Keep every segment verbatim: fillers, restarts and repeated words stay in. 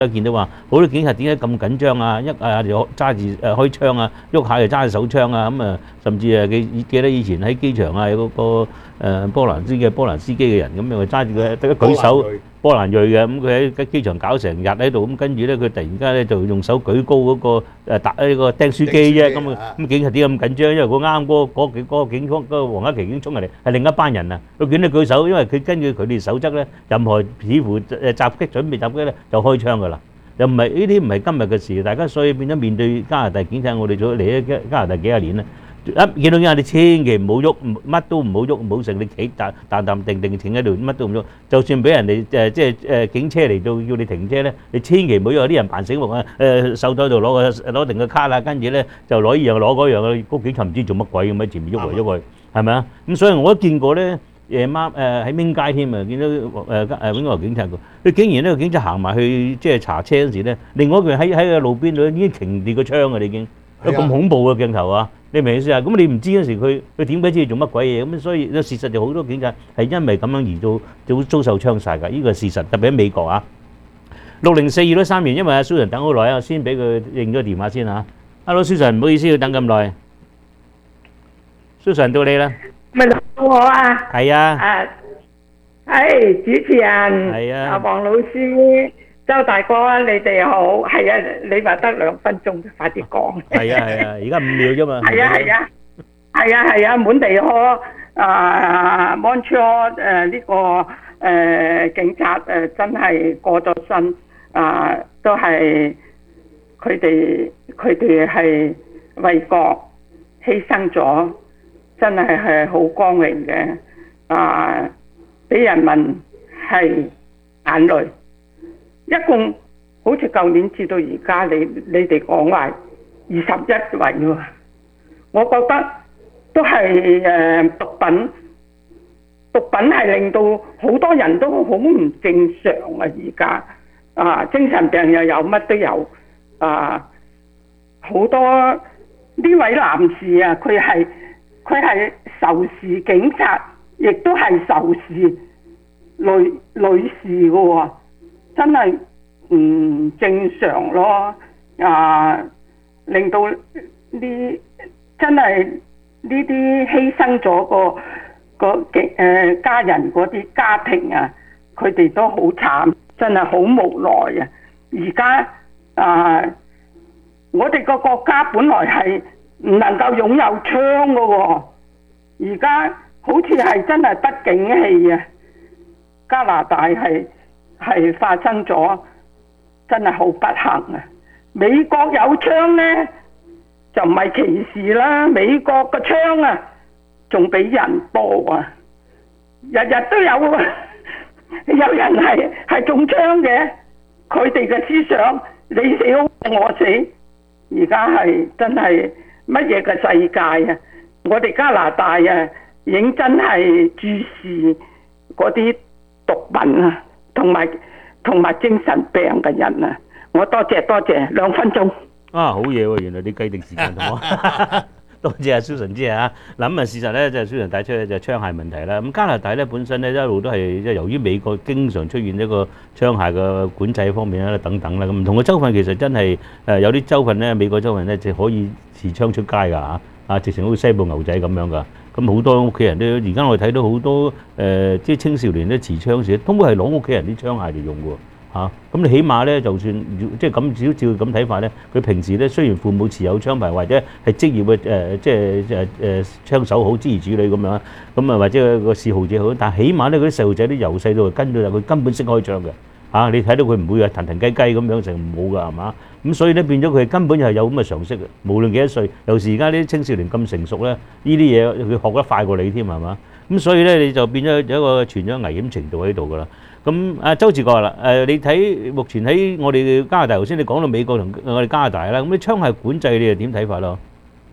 都見到話好多警察點解咁緊張啊？一啊就揸住誒開槍啊，喐下就揸住手槍啊，咁啊甚至誒記記得以前喺機場啊有嗰個誒波蘭司嘅波蘭司機嘅人咁又揸住佢得一舉手波蘭裔嘅，咁佢喺機場搞成日喺度，咁跟住咧佢突然間咧就用手舉高嗰個誒打呢個釘書機啫，咁啊咁警察點解咁緊張？因為佢啱嗰嗰幾嗰個警嗰個黃家麒已經衝入嚟，係另一班人啊，佢見到舉手，因為佢根據佢哋守則咧，任何似乎誒襲擊準備襲擊咧就開槍㗎啦。又唔係呢啲唔係今日嘅事，大家所以變咗面對加拿大警察，我哋做嚟咗加拿大幾廿年啦。一見到警察你千祈唔好喐，乜都唔好喐，唔好成你企淡淡淡定定停喺度，乜都唔喐。就算俾人哋誒即係誒警車嚟到要你停車咧，你千祈唔好有啲人扮醒目啊！誒手袋度攞個攞定個卡啦，跟住咧就攞依樣攞嗰樣啊！個警察唔知做乜鬼咁喺前面喐嚟喐去，係咪啊？咁所以我都見過咧。夜晚誒喺明街添啊，見到誒誒永和警察個，佢竟然呢個警察行埋去即係查車嗰時咧，另外一個人喺喺個路邊度已經停住個槍啊！你已經有咁恐怖嘅鏡頭啊！你明唔明意思啊？咁你唔知嗰時佢佢點解知做乜鬼嘢咁？所以事實就好多警察係因為咁樣而遭遭遭受槍殺㗎，呢個係事實，特別喺美國啊。六零四二都三年，因為阿 Susan 等好耐啊，先俾佢認咗電話先嚇。Hello Susan，唔好意思要等咁耐。Susan 到你啦。 咪到我啊！ 係啊！ 啊，係主持人， 係啊， 阿黃老師、周大哥，你哋好。係啊，你話得兩分鐘，快啲講。 係啊係啊，而家五秒啫嘛。 係啊係啊，係啊係啊，滿地可啊 Montreal 誒呢個誒警察誒真係過咗身啊，都係佢哋佢哋係為國犧牲咗。真係係好光榮嘅，啊！俾人民係眼淚，一共好似舊年至到而家，你你哋講話二十一位喎，我覺得都係誒毒品，毒品係令到好多人都好唔正常啊！而家啊，精神病又有，乜都有啊！好多呢位男士啊，佢係。佢係仇視警察，亦都係仇視女女士嘅喎，真係唔正常咯！啊，令到呢真係呢啲犧牲咗個個嘅誒家人嗰啲家庭啊，佢哋都好慘，真係好無奈啊！而家啊，我哋個國家本來係唔能夠擁有槍嘅喎，而家好似係真係不景氣啊！加拿大係係發生咗真係好不幸啊！美國有槍呢，就唔係歧視啦，美國嘅槍啊仲比人多啊，日日都有啊，有人係係中槍嘅，佢哋嘅思想你死我死，而家係真係。乜嘢嘅世界啊！我哋加拿大啊，認真係注視嗰啲毒品啊，同埋同埋精神病嘅人啊！我多謝多謝，兩分鐘。啊，好嘢喎！原來你計定時間同我。多謝阿 Susan 姐啊！嗱咁啊，事實咧就 Susan 帶出咧就槍械問題啦。咁加拿大咧本身咧一路都係即係由於美國經常出現一個槍械嘅管制方面啦等等啦，咁唔同嘅州份其實真係誒有啲州份咧，美國州份咧就可以持槍出街㗎嚇，啊直情好似西部牛仔咁樣㗎。咁好多屋企人都而家我哋睇到好多誒即係青少年咧持槍時，通過係攞屋企人啲槍械嚟用㗎。嚇，咁、啊、你起碼咧，就算即係咁少照咁睇法咧，佢平時咧雖然父母持有槍牌或者係職業嘅誒、呃，即係誒誒槍手好，諸如此類咁樣，咁啊或者個嗜好者好，但係起碼咧嗰啲細路仔都由細到跟到，佢根本識開槍嘅嚇、啊，你睇到佢唔會話騰騰雞雞咁樣成冇㗎係嘛？咁所以咧變咗佢根本就係有咁嘅常識嘅，無論幾多歲，尤其是而家啲青少年咁成熟咧，呢啲嘢佢學得快過你添係嘛？咁所以咧你就變咗有一個存咗危險程度喺度㗎啦。咁阿周志國啦，誒你睇目前喺我哋加拿大，頭先你講到美國同我哋加拿大啦，咁啲槍械管制你又點睇法咯？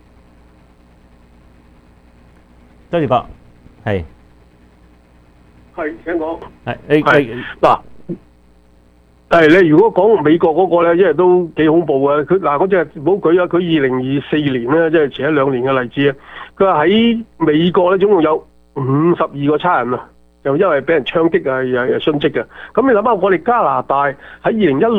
周志國，係係請講。 係你係嗱，誒你如果講美國嗰個咧，因為都幾恐怖嘅。佢嗱嗰隻唔好舉啊，佢二零二四年咧，即係前一兩年嘅例子啊。佢話喺美國咧，總共有五十二個差人啊。又因為俾人槍擊啊，又又殉職嘅。咁你諗下，我哋加拿大喺二零一六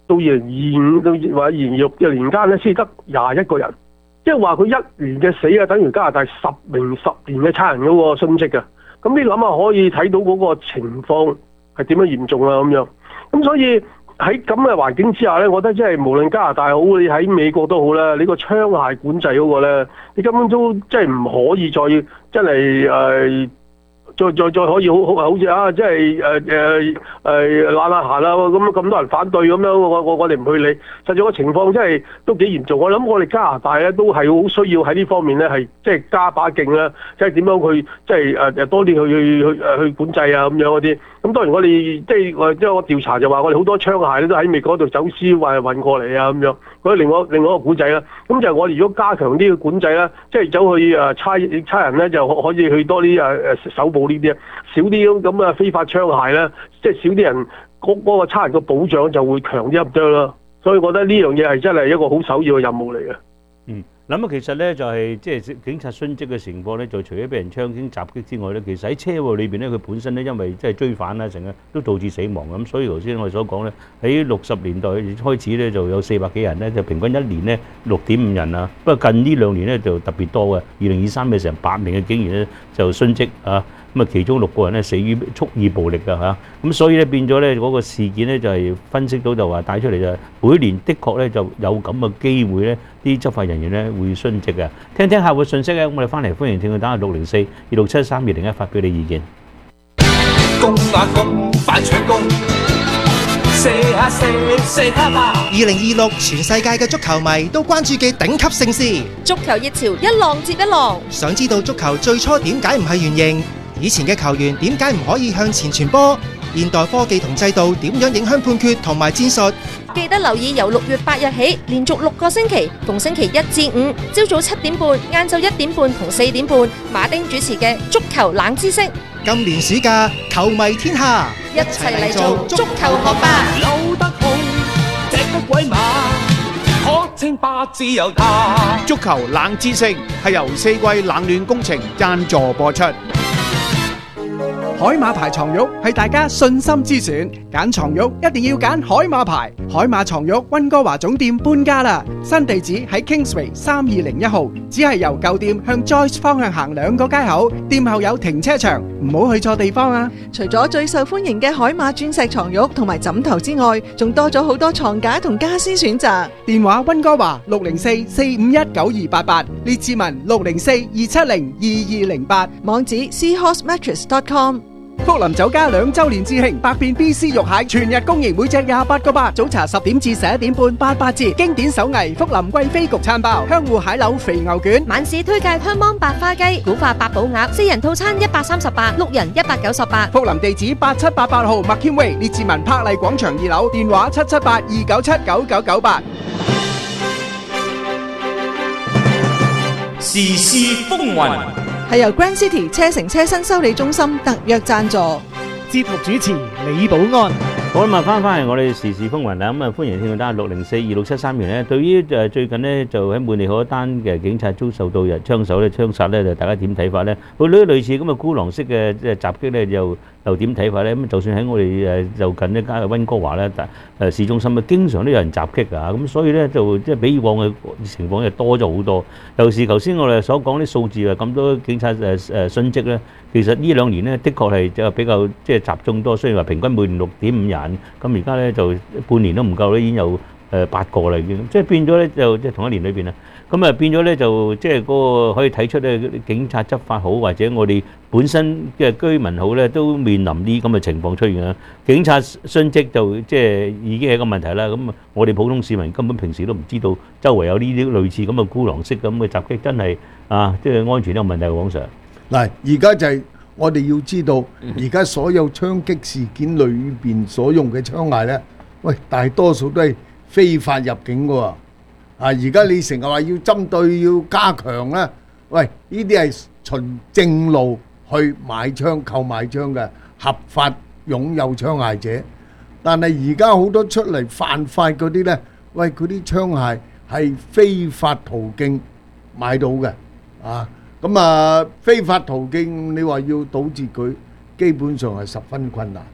到二零二五到或者二零二六嘅年間咧，先得廿一個人，即係話佢一年嘅死啊，等於加拿大十名十年嘅差人嗰個殉職嘅。咁你諗下可以睇到嗰個情況係點樣嚴重啊咁樣。咁所以喺咁嘅環境之下咧，我覺得即係無論加拿大好，你喺美國都好啦，你個槍械管制嗰個咧，你根本都即係唔可以再真係誒。呃再再再可以好好好似啊，即係誒誒誒懶下閒啦，咁咁多人反對咁樣，我我我哋唔去理。實際個情況真係都幾嚴重。我諗我哋加拿大咧都係好需要喺呢方面咧係即係加把勁啦，即係點樣去即係誒誒多啲去去去誒去管制啊咁樣嗰啲。咁當然我哋即係我即係我調查就話我哋好多槍械咧都喺美國度走私或係運過嚟啊咁樣。嗰另外另外一個管制啦。咁就係我哋如果加強啲嘅管制啦，即係走去誒差差人咧就可以去多啲誒誒手部呢啲啊，少啲咁啊非法槍械咧，即係少啲人嗰嗰個差人嘅保障就會強啲咁多啦。所以我覺得呢樣嘢係真係一個好首要嘅任務嚟嘅。 嗯，咁啊，其實咧就係即係警察殉職嘅情況咧，就除咗俾人槍擊襲擊之外咧，其實喺車禍裏邊咧，佢本身咧因為即係追反啦，成日都導致死亡咁。所以頭先我哋所講咧，喺六十年代開始咧就有四百幾人咧，就平均一年咧六點五人啊。不過近呢兩年咧就特別多嘅，二零二三嘅成百名嘅警員咧就殉職啊。咁啊，其中六個人咧死於蓄意暴力㗎嚇，咁所以咧變咗咧嗰個事件咧就係分析到就話帶出嚟就係每年的確咧就有咁嘅機會咧，啲執法人員咧會殉職嘅。聽聽客戶信息咧，我哋翻嚟歡迎聽佢打下六零四二六七三二零一發表你意見。 公啊公，快搶攻！射下射，射下吧！ 二零二六全世界嘅足球迷都關注嘅頂級盛事， 足球熱潮一浪接一浪。 想知道足球最初點解唔係圓形？以前嘅球員點解唔可以向前傳波？現代科技同制度點樣影響判決同埋戰術？ 記得留意由六月八日起，連續六個星期，逢星期一至五，朝早七點半、晏晝一點半同四點半，馬丁主持嘅足球冷知識。 今年暑假，球迷天下， 一齊嚟做足球學霸。 扭得好，隻得鬼馬，可稱霸自由他。 足球冷知識係由四季冷暖工程贊助播出。 海馬牌床褥係大家信心之選，揀床褥一定要揀海馬牌。海馬床褥溫哥華總店搬家啦，新地址喺 Kingsway 三二零一號，只係由舊店向 Joyce 方向行兩個街口，店後有停車場，唔好去錯地方啊！ 除咗最受歡迎嘅海馬鑽石床褥同埋枕頭之外，仲多咗好多床架同家私選擇。 電話溫哥華六零四四五一九二八八，列治文六零四二七零二二零八， 網址 seahorse mattress dot com。 福林酒家兩周年致慶，百變 B C 肉蟹全日供應，每隻廿八個八。早茶十點至十一點半，八八折。經典手藝福林貴妃焗餐包，香芋蟹柳肥牛卷。 晚市推介香芒白花雞、古法八寶鴨，四人套餐一百三十八，六人一百九十八。 福林地址八七八八號麥謙威，列治文柏麗廣場二樓，電話七七八二九七九九九八。 時事風雲。 係由 Grand City 車城車身修理中心特約贊助。 節目主持李寶安。 好啦，咁啊翻返嚟我哋時事風雲啦，咁啊歡迎聽眾打六零四二六七三元咧。對於誒最近咧就喺滿利河一單嘅警察遭受到人槍手咧槍殺咧，就大家點睇法咧？佢呢類似咁嘅孤狼式嘅即係襲擊咧，又又點睇法咧？咁就算喺我哋誒就近一間嘅溫哥華咧，誒市中心啊，經常都有人襲擊啊，咁所以咧就即係比以往嘅情況又多咗好多。尤其是頭先我哋所講啲數字啊，咁多警察誒誒殉職咧，其實呢兩年咧的確係就比較即係集中多。雖然話平均每年六點五人，咁而家咧就半年都唔夠咧，已經有誒八個啦，已經即係變咗咧就即係同一年裏邊啊，咁啊變咗咧就即係嗰個可以睇出咧警察執法好，或者我哋本身嘅居民好咧，都面臨呢咁嘅情況出現啊。警察殉職就即係已經係一個問題啦。咁我哋普通市民根本平時都唔知道周圍有呢啲類似咁嘅孤狼式咁嘅襲擊，真係啊，即係安全都有問題。黃 Sir， 嗱，而家就係我哋要知道，而家所有槍擊事件裏邊所用嘅槍械咧，喂，大多數都係非法入境嘅喎。啊，而家你成日話要針對要加強咧，喂，呢啲係循正路去買槍、購買槍嘅合法擁有槍械者，但係而家好多出嚟犯法嗰啲咧，喂，嗰啲槍械係非法途徑買到嘅，啊，咁啊非法途徑你話要堵截佢，基本上係十分困難。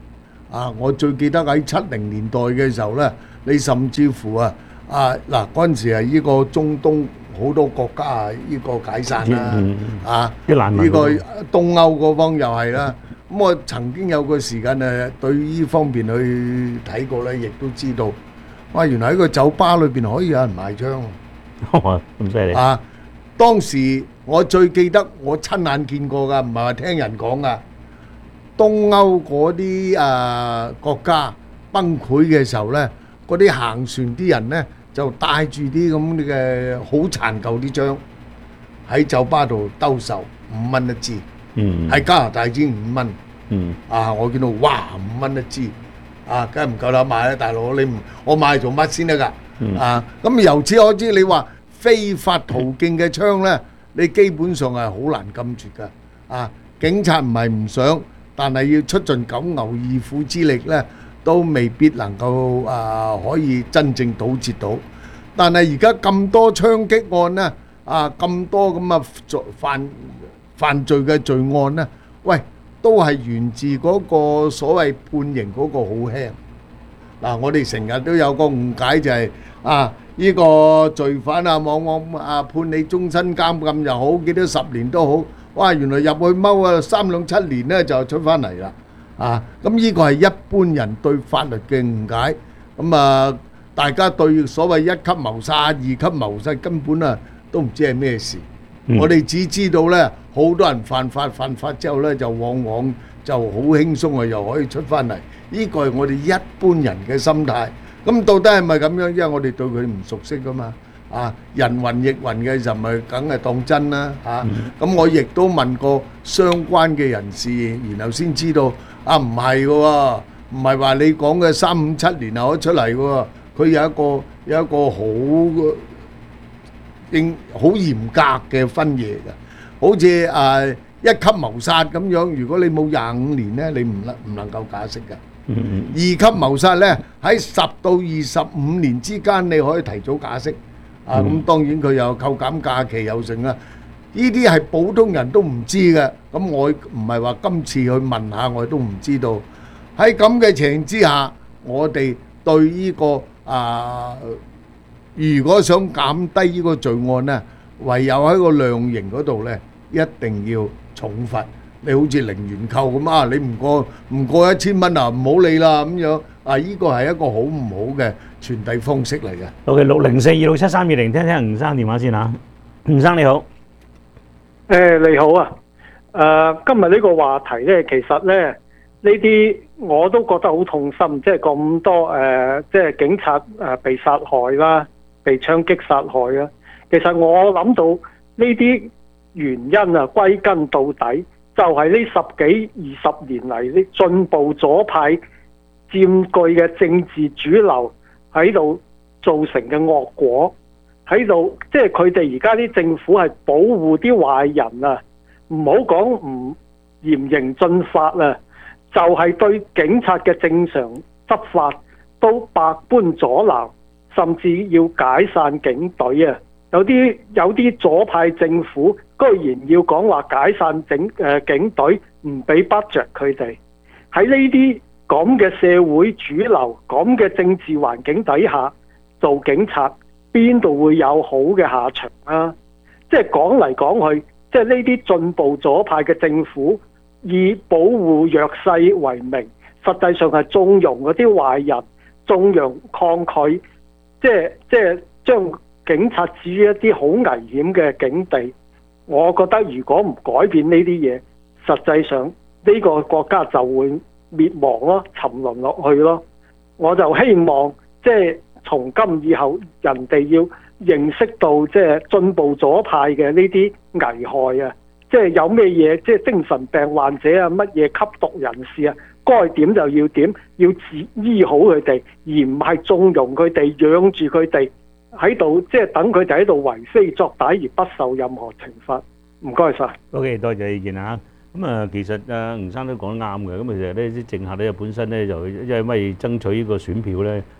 啊！我最記得喺七零年代嘅時候咧，你甚至乎啊啊嗱嗰陣時係呢個中東好多國家啊，呢個解散啦啊，呢個東歐嗰方又係啦。咁我曾經有個時間誒對呢方面去睇過咧，亦都知道哇！原來喺個酒吧裏邊可以有人賣槍喎，咁犀利啊！當時我最記得我親眼見過㗎，唔係話聽人講㗎。東歐嗰啲誒國家崩潰嘅時候咧，嗰啲行船啲人咧就帶住啲咁嘅好殘舊啲槍喺酒吧度兜售，五蚊一支。嗯，喺加拿大先五蚊。嗯，啊，我見到哇，五蚊一支，啊，梗係唔夠膽買啦，大佬，你唔我買嚟做乜先得㗎？嗯、啊，咁由此可知，你話非法途徑嘅槍咧，你基本上係好難禁絕㗎。啊，警察唔係唔想。但係要出盡九牛二虎之力咧，都未必能夠啊可以真正堵截到。但係而家咁多槍擊案咧，啊咁多咁啊犯犯罪嘅罪案咧，喂，都係源自嗰個所謂判刑嗰個好輕。嗱，我哋成日都有個誤解就係啊，呢個罪犯啊，往往啊判你終身監禁又好，幾多十年都好。哇！原來入去踎啊三兩七年咧就出翻嚟啦，啊！咁呢個係一般人對法律嘅誤解。咁啊，大家對所謂一級謀殺、二級謀殺根本啊都唔知係咩事。嗯、我哋只知道咧，好多人犯法，犯法之後咧就往往就好輕鬆啊，又可以出翻嚟。呢個係我哋一般人嘅心態。咁到底係咪咁樣？因為我哋對佢唔熟悉噶嘛。啊，人云亦云嘅就咪梗係當真啦嚇！咁我亦都問過相關嘅人士，然後先知道啊，唔係嘅喎，唔係話你講嘅三五七年後出嚟嘅喎，佢有一個有一個好應好嚴格嘅分野嘅，好似誒一級謀殺咁樣，如果你冇廿五年咧，你唔能唔能夠假釋嘅。二級謀殺咧喺十到二十五年之間，你可以提早假釋。啊，咁當然佢有扣減假期有剩啦，呢啲係普通人都唔知嘅。咁我唔係話今次去問下，我都唔知道。喺咁嘅情形之下，我哋對呢個啊，如果想減低呢個罪案咧，唯有喺個量刑嗰度咧，一定要重罰。你好似零元購咁啊，你唔過唔過一千蚊啊，唔好理啦咁樣。啊，呢個係一個好唔好嘅傳遞方式嚟嘅。 OK，六零四二六七三二零，聽聽吳生電話先嚇。吳生你好， 誒你好啊。誒今日呢個話題咧，其實咧呢啲我都覺得好痛心，即係咁多誒，即係警察誒被殺害啦，被槍擊殺害啦。其實我諗到呢啲原因啊，歸根到底就係呢十幾二十年嚟呢進步左派佔據嘅政治主流喺度造成嘅惡果，喺度即係佢哋而家啲政府係保護啲壞人啊，唔好講唔嚴刑峻法啊，就係、是、對警察嘅正常執法都百般阻撓，甚至要解散警隊啊！有啲有啲左派政府居然要講話解散警誒、呃、警隊，唔俾 budget 佢哋喺呢啲咁嘅社會主流、咁嘅政治環境底下做警察，邊度會有好嘅下場啊？即係講嚟講去，即係呢啲進步左派嘅政府以保護弱勢為名，實際上係縱容嗰啲壞人，縱容抗拒，即係即係將警察置於一啲好危險嘅境地。我覺得如果唔改變呢啲嘢，實際上呢個國家就會滅亡咯，沉淪落去咯。我就希望即係從今以後，人哋要認識到即係進步左派嘅呢啲危害啊！即係有咩嘢，即係精神病患者啊，乜嘢吸毒人士啊，該點就要點，要治醫好佢哋，而唔係縱容佢哋，養住佢哋喺度，即係等佢哋喺度為非作歹而不受任何懲罰。唔該晒。 OK，多謝意見啊！咁啊，其實啊，吳生都講得啱嘅。咁其實呢啲政客咧本身咧就因為爭取呢個選票咧，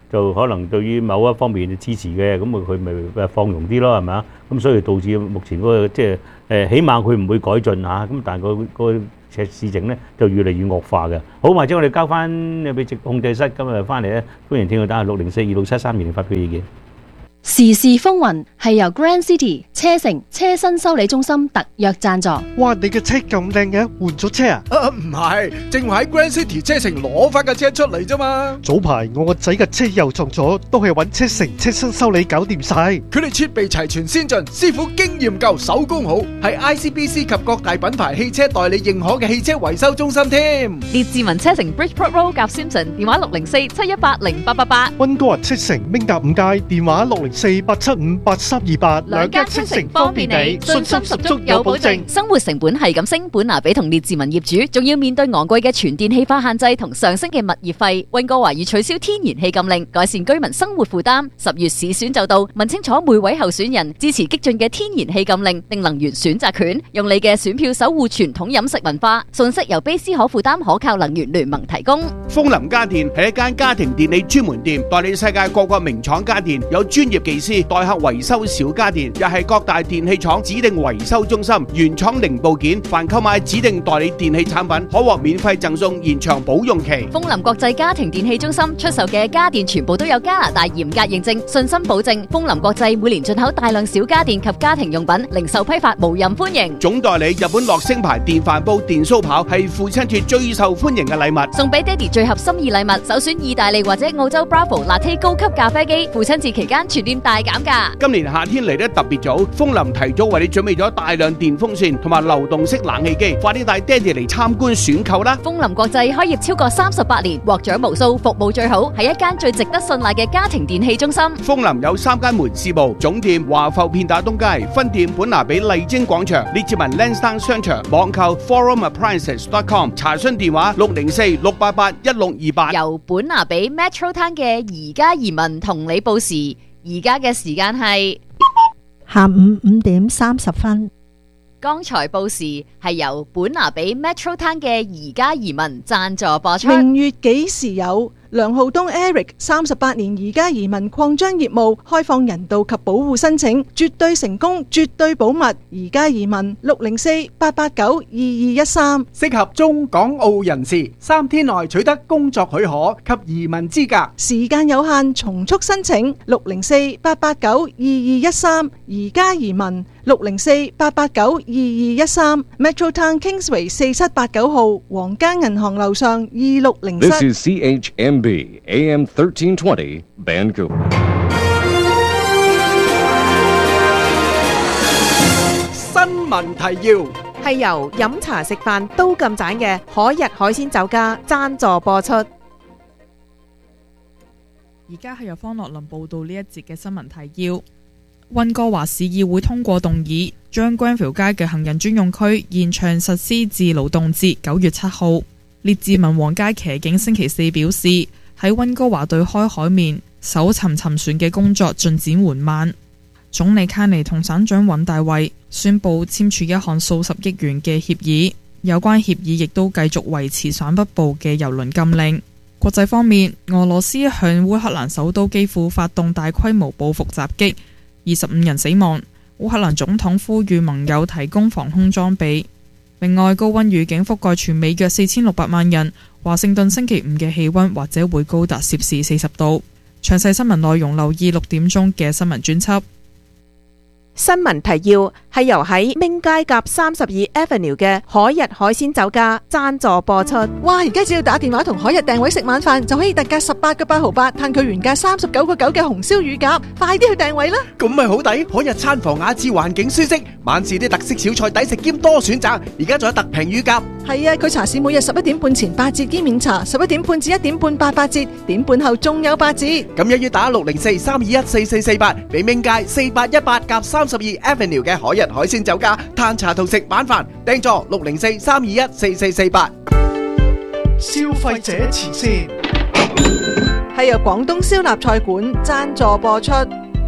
就可能對於某一方面支持嘅，咁啊佢咪誒放容啲咯，係咪啊？咁所以導致目前嗰個即係誒，起碼佢唔會改進嚇，咁但係個個事情咧就越嚟越惡化嘅。好，或者我哋交翻俾直控制室，今日翻嚟咧，歡迎聽佢打六零四二六七三二零發表意見。 時事風雲係由 Grand City 車城車身修理中心特約贊助。 哇！你嘅車咁靚嘅，換咗車啊？ 啊，唔係，正話喺 Grand City 車城攞翻架車出嚟啫嘛。 早排我個仔嘅車又撞咗，都係揾車城車身修理搞掂晒。 佢哋設備齊全先進，師傅經驗夠，手工好，係 I C B C 及各大品牌汽車代理認可嘅汽車維修中心添。 列治文車城 Bridgeport Road 夾 Simpson， 電話六零四七一八零八八八。 溫哥華車城明達五街，電話六零四八七五八三二八。 兩間車城方便你，信心十足有保證。生活成本係咁升，本拿比同列治文業主仲要面對昂貴嘅全電氣化限制同上升嘅物業費。溫哥華已取消天然氣禁令，改善居民生活負擔。十月市選就到，問清楚每位候選人支持激進嘅天然氣禁令定能源選擇權，用你嘅選票守護傳統飲食文化。信息由卑斯可負擔可靠能源聯盟提供。 豐林家電係一間家庭電器專門店，代理世界各個名廠家電，有專業技師代客維修小家電，又係各大電器廠指定維修中心，原廠零部件，凡購買指定代理電器產品，可獲免費贈送延長保用期。 豐林國際家庭電器中心出售嘅家電全部都有加拿大嚴格認證，信心保證。豐林國際每年進口大量小家電及家庭用品，零售批發無任歡迎。 總代理日本樂聲牌電飯煲、電酥刨係父親節最受歡迎嘅禮物， 送俾爹哋最合心意禮物，首選意大利或者澳洲 Bravo Latte 高級咖啡機，父親節期間全店大減價。 今年夏天嚟得特別早，豐林提早為你準備咗大量電風扇同埋流動式冷氣機，快啲帶爹哋嚟參觀選購啦！ 豐林國際開業超過三十八年，獲獎無數，服務最好，係一間最值得信賴嘅家庭電器中心。 豐林有三間門市部，總店華埠片打東街，分店本拿比麗晶廣場，列治文 Lansdowne 商場，網購 forum appliances dot com， 查詢電話六零四六八八一六二八。 由本拿比 Metro Town 嘅而家移民同你報時，而家嘅時間係下午五點三十分。 剛才報時係由本拿比 Metro Town 嘅而家移民贊助播出。 明月幾時有？梁浩東 Eric 三十八年而家移民擴張業務，開放人道及保護申請，絕對成功，絕對保密。而家移民六零四八八九二二一三， 適合中港澳人士，三天內取得工作許可及移民資格， 時間有限，從速申請六零四八八九二二一三。而家移民六零四八八九二二一三 Metro Town Kingsway 四七八九號皇家銀行樓上二六零室。 This is C H M B A M thirteen twenty Vancouver。 新聞提要係由飲茶食飯都咁盞嘅海逸海鮮酒家贊助播出。 而家係由方樂林報道呢一節嘅新聞提要。溫哥華市議會通過動議，將 Granville 街嘅行人專用區延長實施至勞動節九月七號。列治文皇街騎警星期四表示，喺溫哥華對開海面搜尋沉船嘅工作進展緩慢。總理卡尼同省長尹大衛宣布簽署一項數十億元嘅協議，有關協議亦都繼續維持省北部嘅郵輪禁令。國際方面，俄羅斯向烏克蘭首都基輔發動大規模報復襲擊，二十五人死亡。烏克蘭總統呼籲盟友提供防空裝備。另外，高溫預警覆蓋全美約四千六百萬人。華盛頓星期五嘅氣溫或者會高達攝氏四十度。詳細新聞內容留意六點鐘嘅新聞專輯。 新聞提要係由喺明街夾三十二 Avenue 嘅海逸海鮮酒家贊助播出。 哇！而家只要打電話同海逸訂位食晚飯，就可以特價十八個八毫八，嘆佢原價三十九個九嘅紅燒乳鴿。快啲去訂位啦！ 咁咪好抵！海逸餐房雅致，環境舒適，晚市啲特色小菜抵食兼多選擇。而家仲有特平乳鴿。 係啊，佢茶市每日十一點半前八折兼免茶，十一點半至一點半八八折，點半後仲有八折。 咁一於打六零四三二一四四四八，俾明街四八一八夾三十二 Avenue 嘅海逸海鮮酒家嘆茶同食晚飯，訂座六零四三二一四四四八。 消費者慈善係由廣東燒臘菜館贊助播出。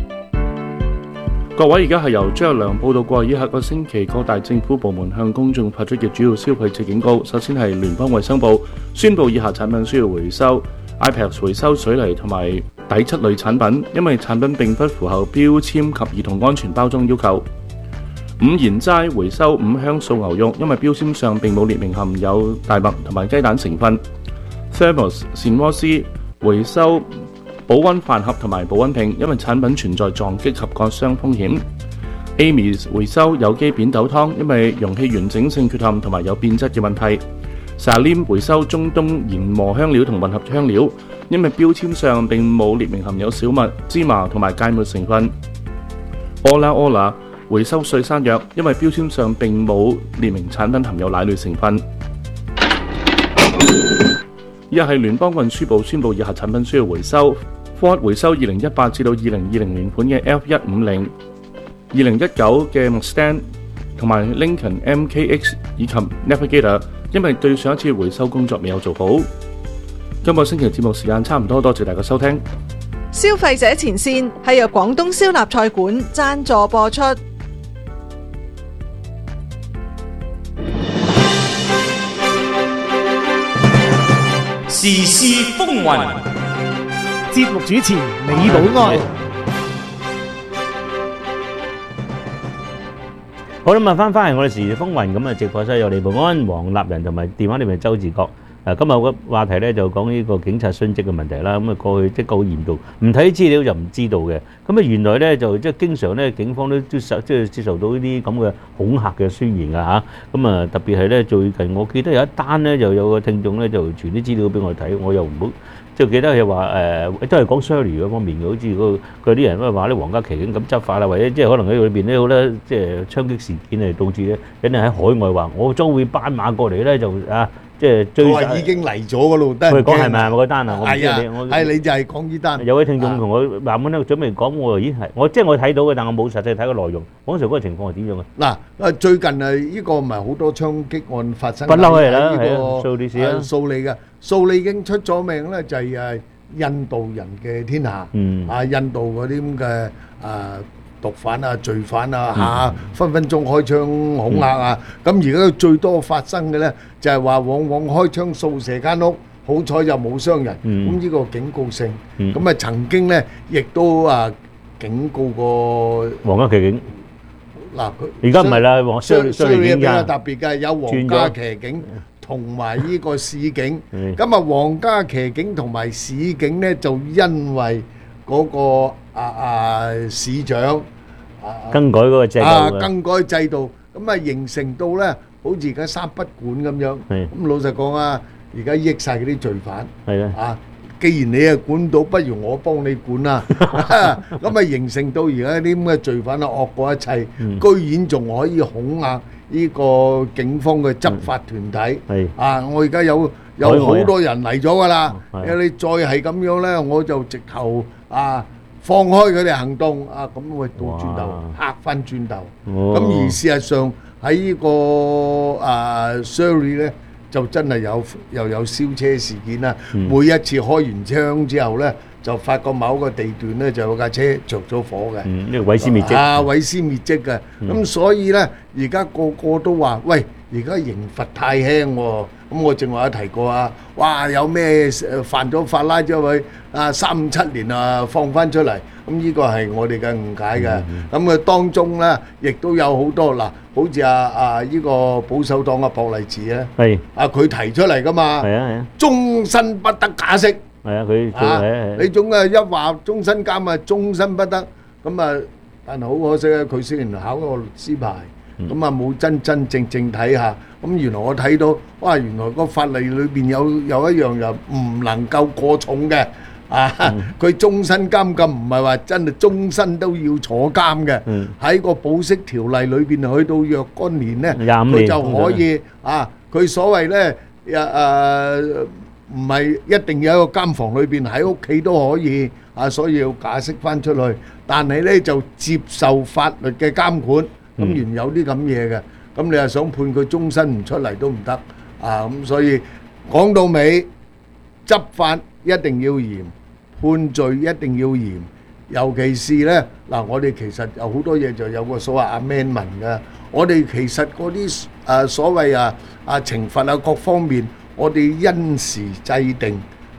各位，而家係由張日良報道過，以下個星期各大政府部門向公眾發出嘅主要消費者警告。首先係聯邦衛生部宣布以下產品需要回收 ：iPad 回收水泥同埋第七類產品，因為產品並不符合標籤及兒童安全包裝要求。五賢齋回收五香素牛肉，因為標籤上並冇列明含有大麥同埋雞蛋成分。Thermos 膳鍋師回收保溫飯盒同埋保溫瓶，因為產品存在撞擊及割傷風險。Amy's 回收有機扁豆湯，因為容器完整性缺陷同埋有變質嘅問題。Salim 回收中東研磨香料同混合香料，因為標籤上並冇列明含有小麥、芝麻同埋芥末成分。Ola Ola 回收碎山藥，因為標籤上並冇列明產品含有奶類成分。以下係聯邦運輸部宣布以下產品需要回收。Ford 回收二零一八至到二零二零年款嘅 F 一五零、二零一九嘅 Mustang 同埋 Lincoln M K X 以及 Navigator， 因為對上一次回收工作未有做好。今個星期節目時間差唔多，多謝大家收聽。 消費者前線係由廣東燒臘菜館贊助播出。 時事風雲， 節目主持李寶安。 好啦，咁啊，翻返嚟我哋時事風雲，咁啊，直播室有李寶安、黃立仁同埋電話裏面周志國。誒，今日個話題咧就講呢個警察殉職嘅問題啦。咁啊，過去即係好嚴重，唔睇資料就唔知道嘅。咁啊，原來咧就即係經常咧，警方都都受即係接受到呢啲咁嘅恐嚇嘅宣言啊嚇。咁啊，特別係咧最近，我記得有一單咧，就有個聽眾咧就傳啲資料俾我睇，我又唔好即係記得佢話誒，都係講 Shirley 嗰方面嘅，好似嗰嗰啲人都話啲皇家騎警咁執法啦，或者即係可能喺裏邊咧好多即係槍擊事件嚟導致咧，有啲人喺海外話我將會斑馬過嚟咧就啊。即係追佢話已經嚟咗嗰度，得佢講係咪啊？嗰單啊，我唔知你，我係你就係講呢單。 有位聽眾同我慢慢咧準備講，我話咦係，我即係我睇到嘅，但我冇實際睇個內容。嗰時嗰個情況係點樣啊？ 嗱，誒最近啊，呢個唔係好多槍擊案發生。 不嬲係啦， 呢個蘇利士啊， 蘇利嘅蘇利已經出咗名咧，就係誒印度人嘅天下。嗯。啊，印度嗰啲咁嘅誒。毒販啊、罪犯啊嚇，分分鐘開槍恐嚇啊！咁而家最多發生嘅咧，就係話往往開槍掃射間屋，好彩就冇傷人。咁呢個警告性，咁啊曾經咧亦都啊警告過皇家騎警。 嗱，佢而家唔係啦，皇商商業警比較特別嘅有皇家騎警同埋呢個市警。咁啊，皇家騎警同埋市警咧，就因為嗰個啊啊市長啊更改嗰個制度啊更改制度，咁啊形成到咧，好似而家三不管咁樣。咁老實講啊，而家益曬嗰啲罪犯。係啊，啊，既然你啊管到，不如我幫你管啦。咁啊形成到而家啲咁嘅罪犯啊惡過一切，居然仲可以恐嚇呢個警方嘅執法團體。係啊，我而家有有好多人嚟咗㗎啦。你再係咁樣咧，我就直頭啊放開佢哋行動啊，咁會倒轉頭嚇翻轉頭。咁而事實上喺呢個啊 Surrey 咧，就真係有又有燒車事件啦。每一次開完槍之後咧，就發覺某個地段咧就有架車着咗火嘅。嗯，呢個毀屍滅跡啊，毀屍滅跡嘅。咁所以咧，而家個個都話：喂，而家刑罰太輕喎。咁我正話都提過啊，哇！有咩犯咗法拉咗佢啊，三五七年啊放翻出嚟，咁呢個係我哋嘅誤解嘅。咁啊當中咧，亦都有好多嗱，好似啊啊呢個保守黨嘅博勵治咧，係啊佢提出嚟噶嘛，係啊係啊，終身不得假釋。係啊，佢啊，你總係一話終身監啊，終身不得。咁啊，但係好可惜啊，佢雖然考個律師牌。咁啊冇真真正正睇下，咁原來我睇到，哇！原來個法例裏邊有有一樣又唔能夠過重嘅，啊！佢終身監禁唔係話真係終身都要坐監嘅，喺個保釋條例裏邊去到若干年咧，佢就可以啊！佢所謂咧誒誒唔係一定要喺個監房裏邊，喺屋企都可以啊，所以要假釋翻出去，但係咧就接受法律嘅監管。咁原有啲咁嘢嘅，咁你又想判佢終身唔出嚟都唔得啊！咁所以講到尾，執法一定要嚴，判罪一定要嚴，尤其是咧嗱，我哋其實有好多嘢就有個所謂 amendment 嘅，我哋其實嗰啲誒所謂啊啊懲罰啊各方面，我哋因時制定啊，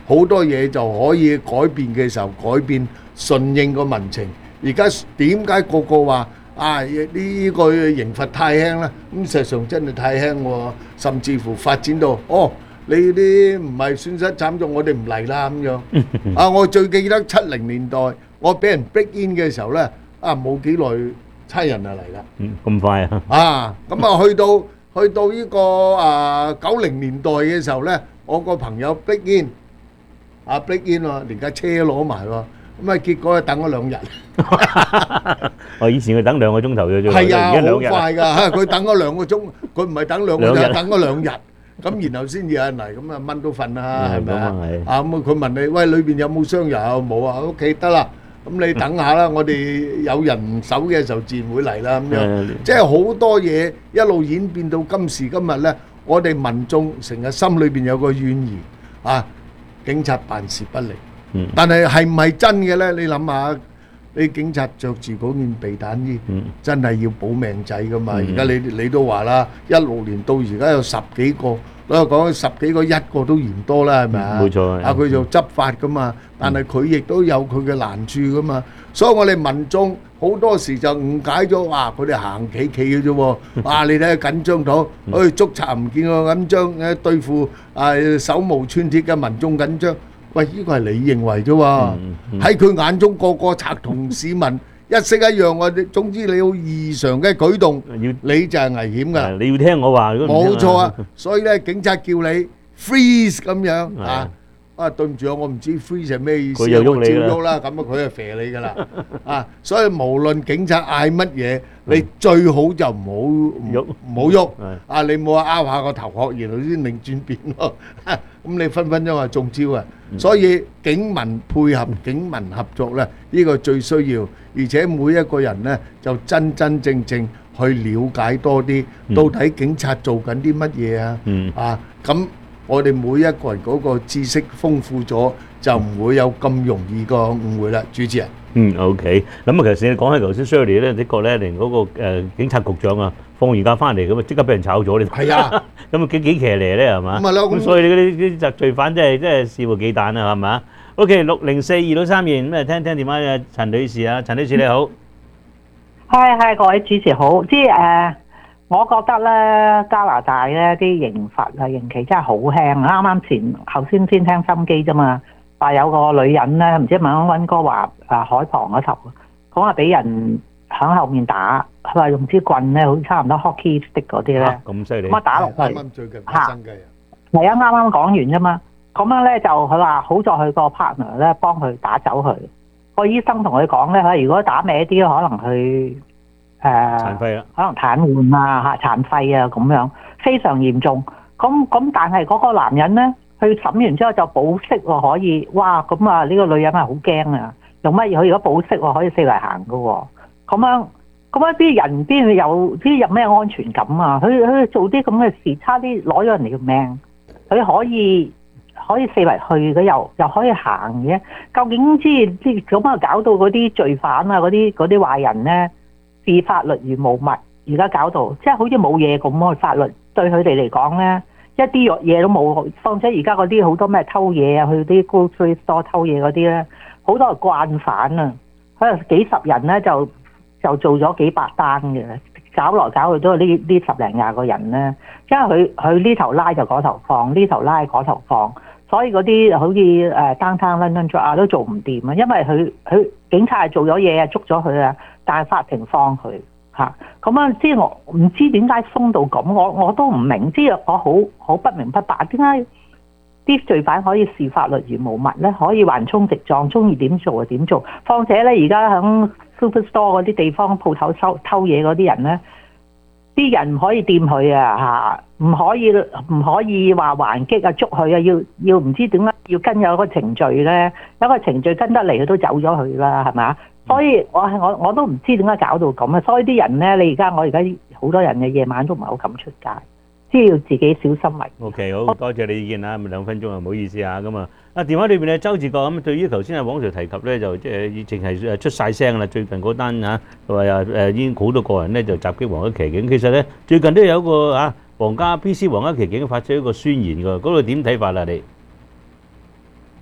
好多嘢就可以改變嘅時候改變，順應個民情。而家點解個個話啊呢個刑罰太輕啦？咁事實上真係太輕喎，甚至乎發展到哦，你啲唔係損失慘重，我哋唔嚟啦咁樣。啊，我最記得七零年代我俾人 break in 嘅時候咧，啊冇幾耐差人就嚟啦。 嗯，咁快啊！ 啊，咁啊去到去到呢個啊九零年代嘅時候咧，我個朋友 break in，啊 break in 喎，連架車攞埋喎，咁啊結果啊等咗兩日。 我以前佢等兩個鐘頭嘅啫， 係啊， 而家兩日好快㗎，佢等咗兩個鐘，佢唔係等兩個兩日鐘，等咗兩日，咁然後先至有人嚟，咁啊蚊都瞓啦，係咪啊？ 係啊咁啊，佢問你喂裏邊有冇傷有冇啊？屋企得啦，咁你等下啦，我哋有人手嘅時候自然會嚟啦，咁樣誒， 即係好多嘢一路演變到今時今日咧，我哋民眾成日心裏邊有個怨言啊，警察辦事不力。 嗯但係係唔係真嘅咧？你諗下，你警察着住嗰件避彈衣，真係要保命仔噶嘛？而家你你都話啦，一六年到而家有十幾個，我講十幾個一個都嫌多啦，係咪啊？ 冇錯啊，佢就執法噶嘛，但係佢亦都有佢嘅難處噶嘛。所以我哋民眾好多時就誤解咗，哇！佢哋行企企嘅啫喎，哇！你睇下緊張到，誒捉賊唔見我緊張，誒對付啊手無寸鐵嘅民眾緊張。喂，呢個係你認為啫喎，喺佢眼中個個賊同市民一式一樣喎。總之你有異常嘅舉動，你就係危險㗎。 你要聽我話， 冇錯啊。所以咧，警察叫你 freeze 咁樣啊，啊對唔住啊，我唔知 freeze 係咩意思， 佢又喐我你啦照喐啦，咁啊佢就肥你㗎啦。啊，所以無論警察嗌乜嘢，你最好就唔好唔唔好喐。啊，你冇話拗下個頭殼，然後先擰轉變咯。咁你分分鐘係中招啊！所以警民配合、警民合作咧，呢個最需要。而且每一個人咧，就真真正正去了解多啲，到底警察做緊啲乜嘢啊？啊，咁我哋每一個人嗰個知識豐富咗，就唔會有咁容易個誤會啦。主持人。 嗯，OK。咁啊，其實你講起頭先 Shirley 咧，的確咧，連嗰個誒警察局長啊，放完假翻嚟咁啊，即刻俾人炒咗你。 係啊， 咁啊幾幾騎呢咧係嘛？ 咁咪咯， 咁所以你嗰啲啲罪犯真係真係肆無忌憚啊，係嘛 ？OK， 六零四二到三二，咁啊聽聽電話嘅陳女士啊，陳女士你好。 係係，各位主持好。即係誒，我覺得咧加拿大咧啲刑罰啊刑期真係好輕。啱啱前頭先先聽心機啫嘛。話有個女人咧，唔知問緊溫哥華啊海旁嗰頭，講話俾人喺後面打，佢話用支棍咧，好似差唔多 hockey stick 嗰啲咧， 咁犀利， 咁啊打落去。 啱啱最近發生嘅。 係啊，啱啱講完啫嘛。咁樣咧就佢話好在佢個 partner 咧幫佢打走佢。個醫生同佢講咧，佢如果打歪啲，可能佢誒殘廢啦， 可能癱瘓啊嚇殘廢啊咁樣，非常嚴重。咁咁但係嗰個男人咧。佢審完之後就保釋喎，可以，哇！咁啊，呢個女人係好驚啊！用乜嘢？佢如果保釋喎，可以四圍行噶喎。咁樣，咁樣啲人邊有啲有咩安全感啊？佢佢做啲咁嘅事，差啲攞咗人哋嘅命。佢可以可以四圍去嘅，又又可以行嘅。究竟即係即係咁啊，搞到嗰啲罪犯啊，嗰啲嗰啲壞人咧，視法律如無物。而家搞到即係好似冇嘢咁啊！法律對佢哋嚟講咧。一啲嘢都冇，況且而家嗰啲好多咩偷嘢啊，去啲 grocery store 偷嘢嗰啲咧，好多係慣犯啊！可能幾十人咧就就做咗幾百單嘅，搞來搞去都係呢呢十零廿個人咧，因為佢佢呢頭拉就嗰頭放，呢頭拉嗰頭放，所以嗰啲好似誒 downtown London Drugs 啊都做唔掂啊，因為佢佢警察係做咗嘢啊，捉咗佢啊，但係法庭放佢。嚇咁啊！即係我唔知點解鬆到咁，我我都唔明。即係我好好不明不白，點解啲罪犯可以視法律如無物咧？可以橫衝直撞，中意點做就點做。況且咧，而家喺 Superstore 嗰啲地方鋪頭收偷嘢嗰啲人咧，啲人唔可以掂佢啊！嚇，唔可以唔可以話還擊啊，捉佢啊，要要唔知點解要跟有個程序咧，有個程序跟得嚟，佢都走咗去啦，係咪？所以我我我都唔知點解搞到咁啊！所以啲人咧，你而家我而家好多人嘅夜晚都唔係好敢出街，即係要自己小心為。 OK， 好多謝你意見啦，咁兩分鐘啊，唔好意思啊，咁啊，啊電話裏邊咧，周志國咁對於頭先阿黃 Sir 提及咧，就即係淨係誒出曬聲啦。最近嗰單嚇，佢話又誒已經好多個人咧就襲擊皇家騎警，其實咧最近都有一個嚇皇家 B C 皇家騎警發出一個宣言㗎，嗰度點睇法啊你？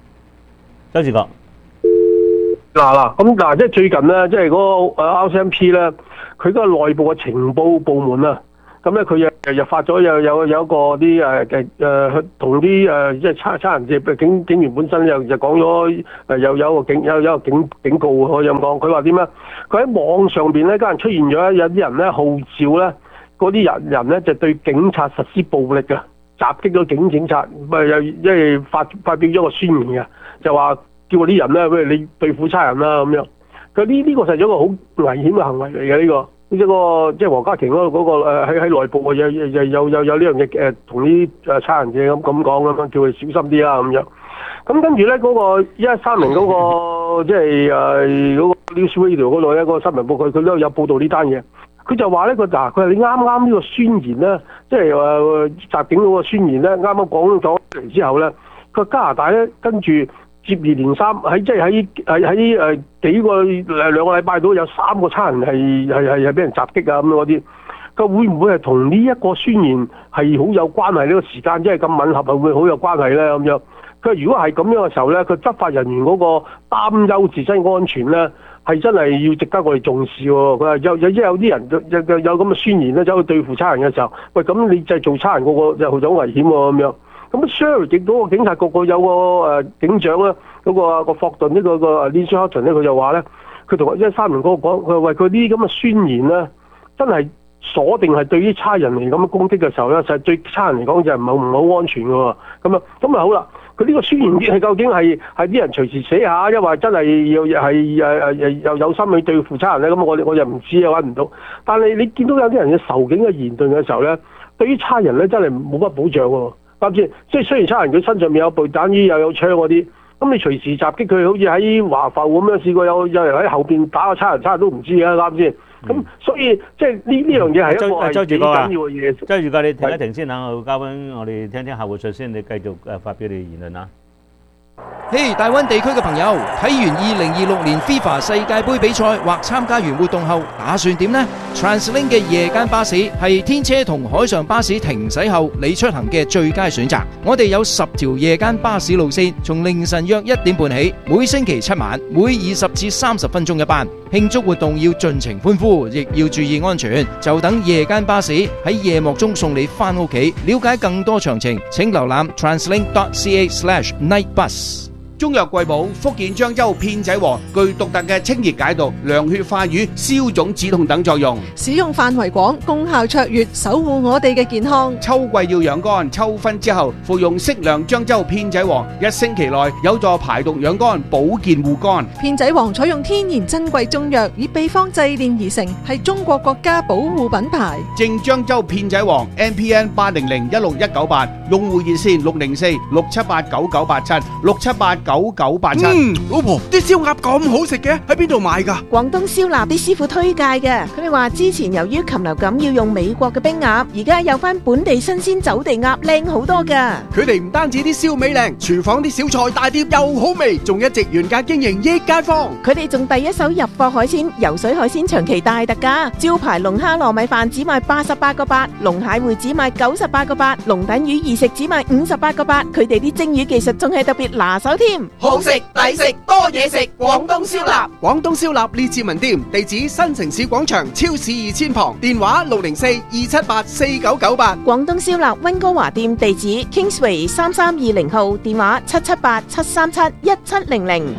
周志國。 嗱嗱，咁嗱，即係最近咧，即係嗰個 R C M P 咧，佢嗰個內部嘅情報部門啊，咁咧佢又又又發咗有有有一個啲誒誒誒同啲誒即係差差人嘅警警員本身又又講咗誒有有一個警有有一個警警告可以咁講，佢話點咧？佢喺網上邊咧，家人出現咗有啲人咧號召咧，嗰啲人人咧就對警察實施暴力嘅，襲擊咗警警察，咪又即係發發表咗個宣言嘅，就話。叫嗰啲人咧，譬如你對付差人啦咁樣。佢呢呢個係一個好危險嘅行為嚟嘅呢個。呢、這個即係黃家麒嗰個嗰個喺喺內部有有有有有呢樣嘢誒，同啲誒差人嘅咁咁講咁樣，叫佢小心啲啦咁樣。咁跟住咧嗰個一三零嗰個即係誒嗰個 News Radio 嗰度咧，嗰、那個新聞報佢佢都有報導呢單嘢。佢就話咧，佢嗱佢話你啱啱呢個宣言咧，即係話襲警嗰個宣言咧，啱啱講咗嚟之後咧，佢加拿大咧跟住。接二連三喺即係喺喺喺誒幾個兩兩個禮拜度有三個差人係係係係俾人襲擊啊咁嗰啲，佢會唔會係同呢一個宣言係好有關係？呢個時間即係咁吻合，係會好有關係咧咁樣？佢如果係咁樣嘅時候咧，佢執法人員嗰個擔憂自身安全咧，係真係要值得我哋重視喎。佢話有有即係有啲人有有有咁嘅宣言咧，走去對付差人嘅時候，喂咁你就係做差人嗰個又好危險喎咁樣。咁 Sheriff 亦嗰個警察局個有個誒警長咧，嗰、那個個霍頓呢個個 Lynch Houghton 咧，佢就話咧，佢同一三零嗰個講，佢話喂佢呢啲咁嘅宣言咧，真係鎖定係對於差人嚟咁嘅攻擊嘅時候咧，實係對差人嚟講就係唔係唔好安全嘅喎。咁啊，咁啊好啦，佢呢個宣言係究竟係係啲人隨時寫下，因為真係又係誒誒又有心去對付差人咧，咁我我又唔知啊，揾唔到。但係你見到有啲人嘅仇警嘅言論嘅時候咧，對於差人咧真係冇乜保障喎。啱先，即係雖然差人佢身上面有步彈衣又有槍嗰啲，咁你隨時襲擊佢，好似喺華埠咁樣試過有有人喺後邊打個差人，差人都唔知啊，啱先。咁、嗯、所以即係呢呢樣嘢係一個係幾緊要嘅嘢。 周志國，你停一停先嚇，我交翻我哋聽聽客戶信先，你繼續誒發表你言論啊。 嘿、hey, 大灣地區嘅朋友，睇完二零二六年 FIFA 世界盃比賽或參加完活動後，打算點呢？ TransLink 嘅夜間巴士係天車同海上巴士停駛後你出行嘅最佳選擇。我哋有十條夜間巴士路線，從凌晨約一點半起，每星期七晚，每二十至三十分鐘一班。慶祝活動要盡情歡呼，亦要注意安全。就等夜間巴士喺夜幕中送你返屋企。了解更多詳情，請瀏覽 translink dot c a slash night bus。 中藥貴寶福建漳州片仔癀具獨特嘅清熱解毒、涼血化瘀、消腫止痛等作用， 使用範圍廣，功效卓越，守護我哋嘅健康。 秋季要養肝，秋分之後服用適量漳州片仔癀，一星期內有助排毒養肝、保健護肝。 片仔癀採用天然珍貴中藥，以秘方製煉而成，係中國國家保護品牌。 正漳州片仔癀 M P N 八零零一六一九八，用戶熱線六零四六七八九九八七六七八九九八七。 嗯，老婆，啲燒鴨咁好食嘅，喺邊度買㗎？ 廣東燒臘啲師傅推介嘅，佢哋話之前由於禽流感要用美國嘅冰鴨，而家有翻本地新鮮走地鴨，靚好多㗎。 佢哋唔單止啲燒味靚，廚房啲小菜大碟又好味，仲一直原價經營益街坊。 佢哋仲第一手入貨海鮮，游水海鮮長期大特價，招牌龍蝦糯米飯只賣八十八個八，龍蟹會只賣九十八個八，龍躉魚二食只賣五十八個八。佢哋啲蒸魚技術仲係特別拿手添。 好食抵食多嘢食，廣東燒臘。 廣東燒臘列治文店，地址新城市廣場超市二千旁，電話六零四二七八四九九八。 廣東燒臘溫哥華店地址 Kingsway 三三二零號，電話七七八七三七一七零零。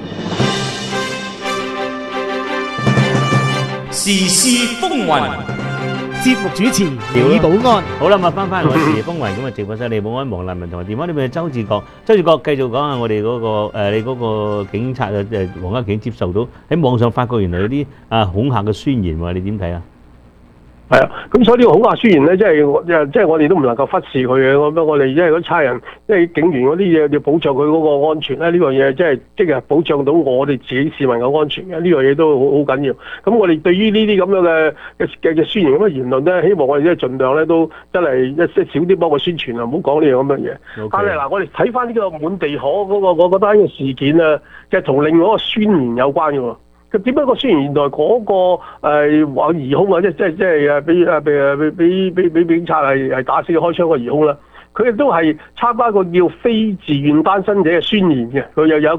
時事風雲。 節目主持李寶安。 好啦，咁啊翻返嚟我哋時事風雲咁啊，直播室李寶安、黃立文同埋電話呢邊嘅周志國。周志國繼續講下我哋嗰個誒你嗰個警察啊誒黃家麒接受到喺網上發覺原來有啲啊恐嚇嘅宣言喎，你點睇啊？ 係啊，咁所以呢個恐嚇宣言咧，即係即係我哋都唔能夠忽視佢嘅。咁樣我哋即係嗰啲差人，即係警員嗰啲嘢要保障佢嗰個安全咧。呢樣嘢即係即係保障到我哋自己市民嘅安全嘅。呢樣嘢都好好緊要。咁我哋對於呢啲咁樣嘅嘅嘅宣言咁嘅言論咧，希望我哋即係盡量咧都真係一即係少啲幫佢宣傳啊，唔好講呢樣咁嘅嘢。Okay. 但係嗱，我哋睇翻呢個滿地可嗰、嗰個嗰單嘅事件啊，其實同另外一個宣言有關嘅喎。佢點解個宣言原來嗰個誒話疑兇啊，即即即係誒俾誒俾俾俾俾俾警察係係打死開槍個疑兇啦？佢亦都係參加個叫非自願單身者嘅宣言嘅，佢又有一個，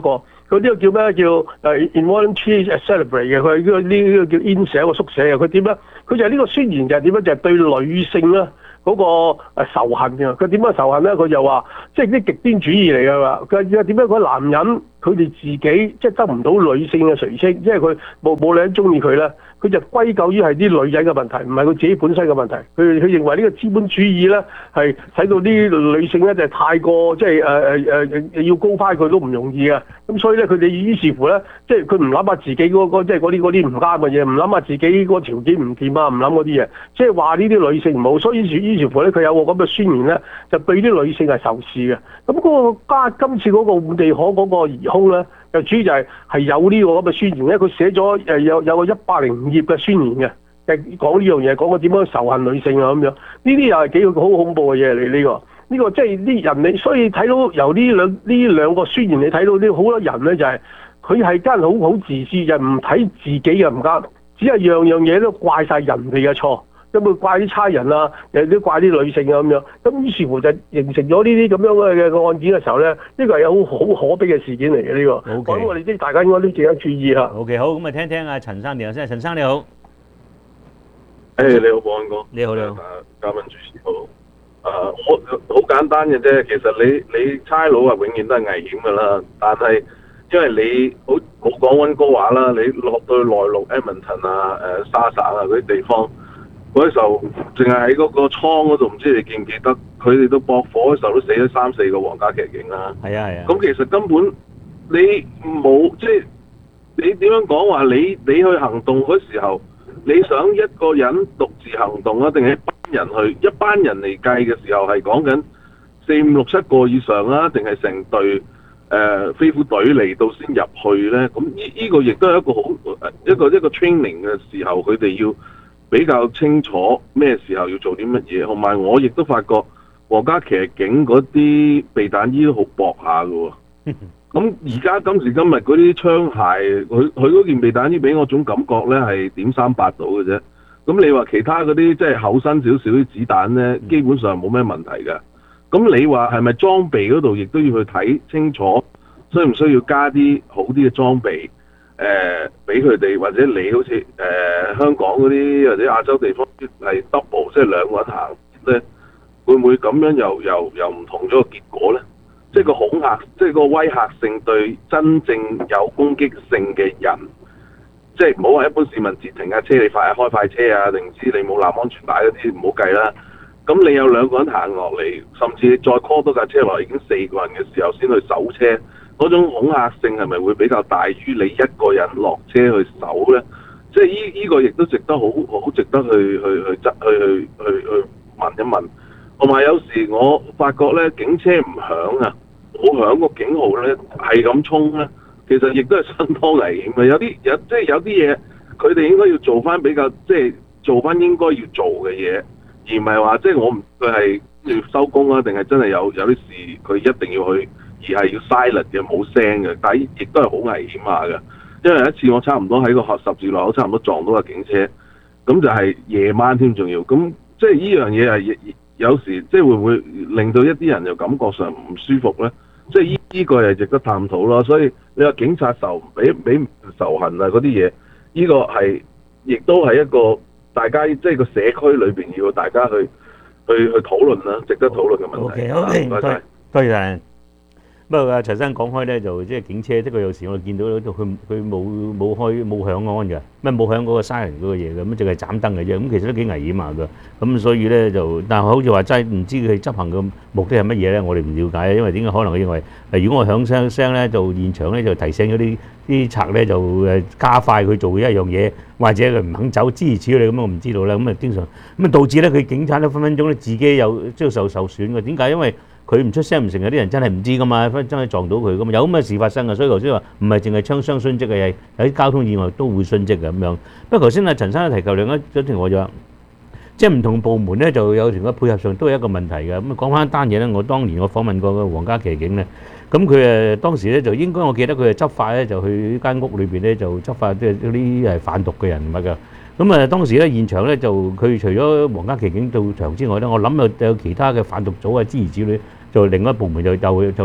佢呢個叫咩？叫誒 involuntary celibacy 嘅，佢係呢個呢個叫 incel 個縮寫啊！佢點咧？佢就係呢個宣言就係點咧？就係、是、對女性咧嗰個仇恨嘅。佢點樣仇恨咧？佢就話即係啲極端主義嚟㗎嘛。佢佢點解嗰男人佢哋自己即係得唔到女性嘅垂青，即係佢冇冇女人中意佢咧？佢就歸咎於係啲女人嘅問題，唔係佢自己本身嘅問題。佢佢認為呢個資本主義咧係使到啲女性咧就係太過即係誒誒誒要高翻佢都唔容易嘅。咁所以咧佢哋於是乎咧，即係佢唔諗下自己嗰、嗰個即係嗰啲嗰啲唔啱嘅嘢，唔諗下自己個條件唔掂啊，唔諗嗰啲嘢，即係話呢啲女性唔好。所以於是於是乎咧，佢有個咁嘅宣言咧，就對啲女性係仇視嘅。咁嗰個加今次嗰個換地可嗰個疑兇咧。就主要就係係有呢個咁嘅宣言咧，佢寫咗誒有有個一百零五頁嘅宣言嘅，誒講呢樣嘢，講佢點樣仇恨女性啊咁樣，呢啲又係幾個好恐怖嘅嘢嚟呢個，呢個即係啲人你，所以睇到由呢兩呢兩個宣言你睇到啲好多人咧就係佢係真係好好自私，就唔睇自己嘅唔啱，只係樣樣嘢都怪晒人哋嘅錯。咁會怪啲差人啊，又都怪啲女性啊咁樣，咁於是乎就形成咗呢啲咁樣嘅嘅案件嘅時候咧，呢個係有好好可悲嘅事件嚟嘅呢個。咁 Okay. 我哋啲大家應該都值得注意嚇。 OK， 好，咁啊聽聽阿陳生電話先，陳生你好。 誒你好，保安哥。 你好，你好。 嘉賓主持好。誒、呃，我好簡單嘅啫，其實你你差佬啊，永遠都係危險㗎啦。但係因為你好冇講溫哥華啦，你落到去內陸 Edmonton 啊、誒沙省啊嗰啲地方。嗰時候，淨係喺嗰個倉嗰度，唔知你記唔記得？佢哋都駁火嘅時候都死咗三四個皇家騎警啦。 係啊係啊。 咁其實根本你冇即係你點樣講話？你你去行動嗰時候，你想一個人獨自行動啊，定係一班人去？一班人嚟計嘅時候係講緊四五六七個以上啦，定係成隊誒飛虎隊嚟到先入去咧？咁呢呢個亦都係一個好一個一個 training 嘅時候，佢哋要比較清楚咩時候要做啲乜嘢，同埋我亦都發覺皇家騎警嗰啲避彈衣都好薄下嘅喎。咁而家今時今日嗰啲槍械，佢佢嗰件避彈衣俾我種感覺咧係點三八到嘅啫。咁你話其他嗰啲即係厚身少少啲子彈咧，基本上冇咩問題嘅。咁你話係咪裝備嗰度亦都要去睇清楚，需唔需要加啲好啲嘅裝備？誒俾佢哋，或者你好似誒、呃、香港嗰啲或者亞洲地方係 double，即係兩個人行咧，會唔會咁樣又又又唔同咗個結果咧？即係個恐嚇，即係個威嚇性對真正有攻擊性嘅人，即係唔好話一般市民截停架車，你快開快車啊，定唔知你冇攬安全帶嗰啲唔好計啦。咁你有兩個人行落嚟，甚至你再 call 多架車落嚟，已經四個人嘅時候先去搜車。嗰種恐嚇性係咪會比較大於你一個人落車去搜咧？即係依依個亦都值得好好值得去去去執去去去去問一問。同埋有，有時我發覺咧，警車唔響啊，冇響個警號咧，係咁衝咧，其實亦都係相當危險嘅。有啲有即係有啲嘢，佢哋應該要做翻比較即係做翻應該要做嘅嘢，而唔係話即係我唔佢係要收工啊，定係真係有有啲事佢一定要去。而係要 silent 嘅冇聲嘅，但係亦都係好危險下嘅。因為有一次我差唔多喺個十字路口差唔多撞到架警車，咁就係夜晚添，仲要咁即係呢樣嘢係有時即係會唔會令到一啲人又感覺上唔舒服咧？即係呢呢個係值得探討咯。所以你話警察仇俾俾仇恨啊嗰啲嘢，呢、這個係亦都係一個大家即係個社區裏邊要大家去去去討論啦，值得討論嘅問題。 好嘅， 唔該晒， 多謝晒。不過阿陳生講開咧，就即係警車，即係有時我哋見到佢佢冇冇開冇響安嘅，咩冇響嗰個 siren 嗰個嘢嘅，咁淨係斬燈嘅啫。咁其實都幾危險下㗎。咁所以咧就，但係好似話齋，唔知佢執行嘅目的係乜嘢咧？我哋唔了解，因為點解可能佢認為，誒如果我響聲聲咧，就現場咧就提醒咗啲啲賊咧就誒加快佢做一樣嘢，或者佢唔肯走，諸如此類咁，我唔知道啦。咁啊經常咁啊導致咧佢警察咧分分鐘咧自己又即係受受損嘅。點解？因為佢唔出聲唔成，有啲人真係唔知噶嘛，真係撞到佢噶嘛，有咁嘅事發生嘅。所以頭先話唔係淨係槍傷殉職嘅，有啲交通意外都會殉職嘅咁樣。不過頭先阿陳生提及另一一條我就話，即係唔同部門咧就有條嘅配合上都係一個問題嘅。咁講翻一單嘢咧，我當年我訪問過個皇家騎警咧，咁佢誒當時咧就應該我記得佢係執法咧，就去間屋裏邊咧就執法，即係嗰啲係販毒嘅人物㗎。咁啊當時咧現場咧就佢除咗皇家騎警到場之外咧，我諗有有其他嘅販毒組啊諸如此類。就另一部門就就就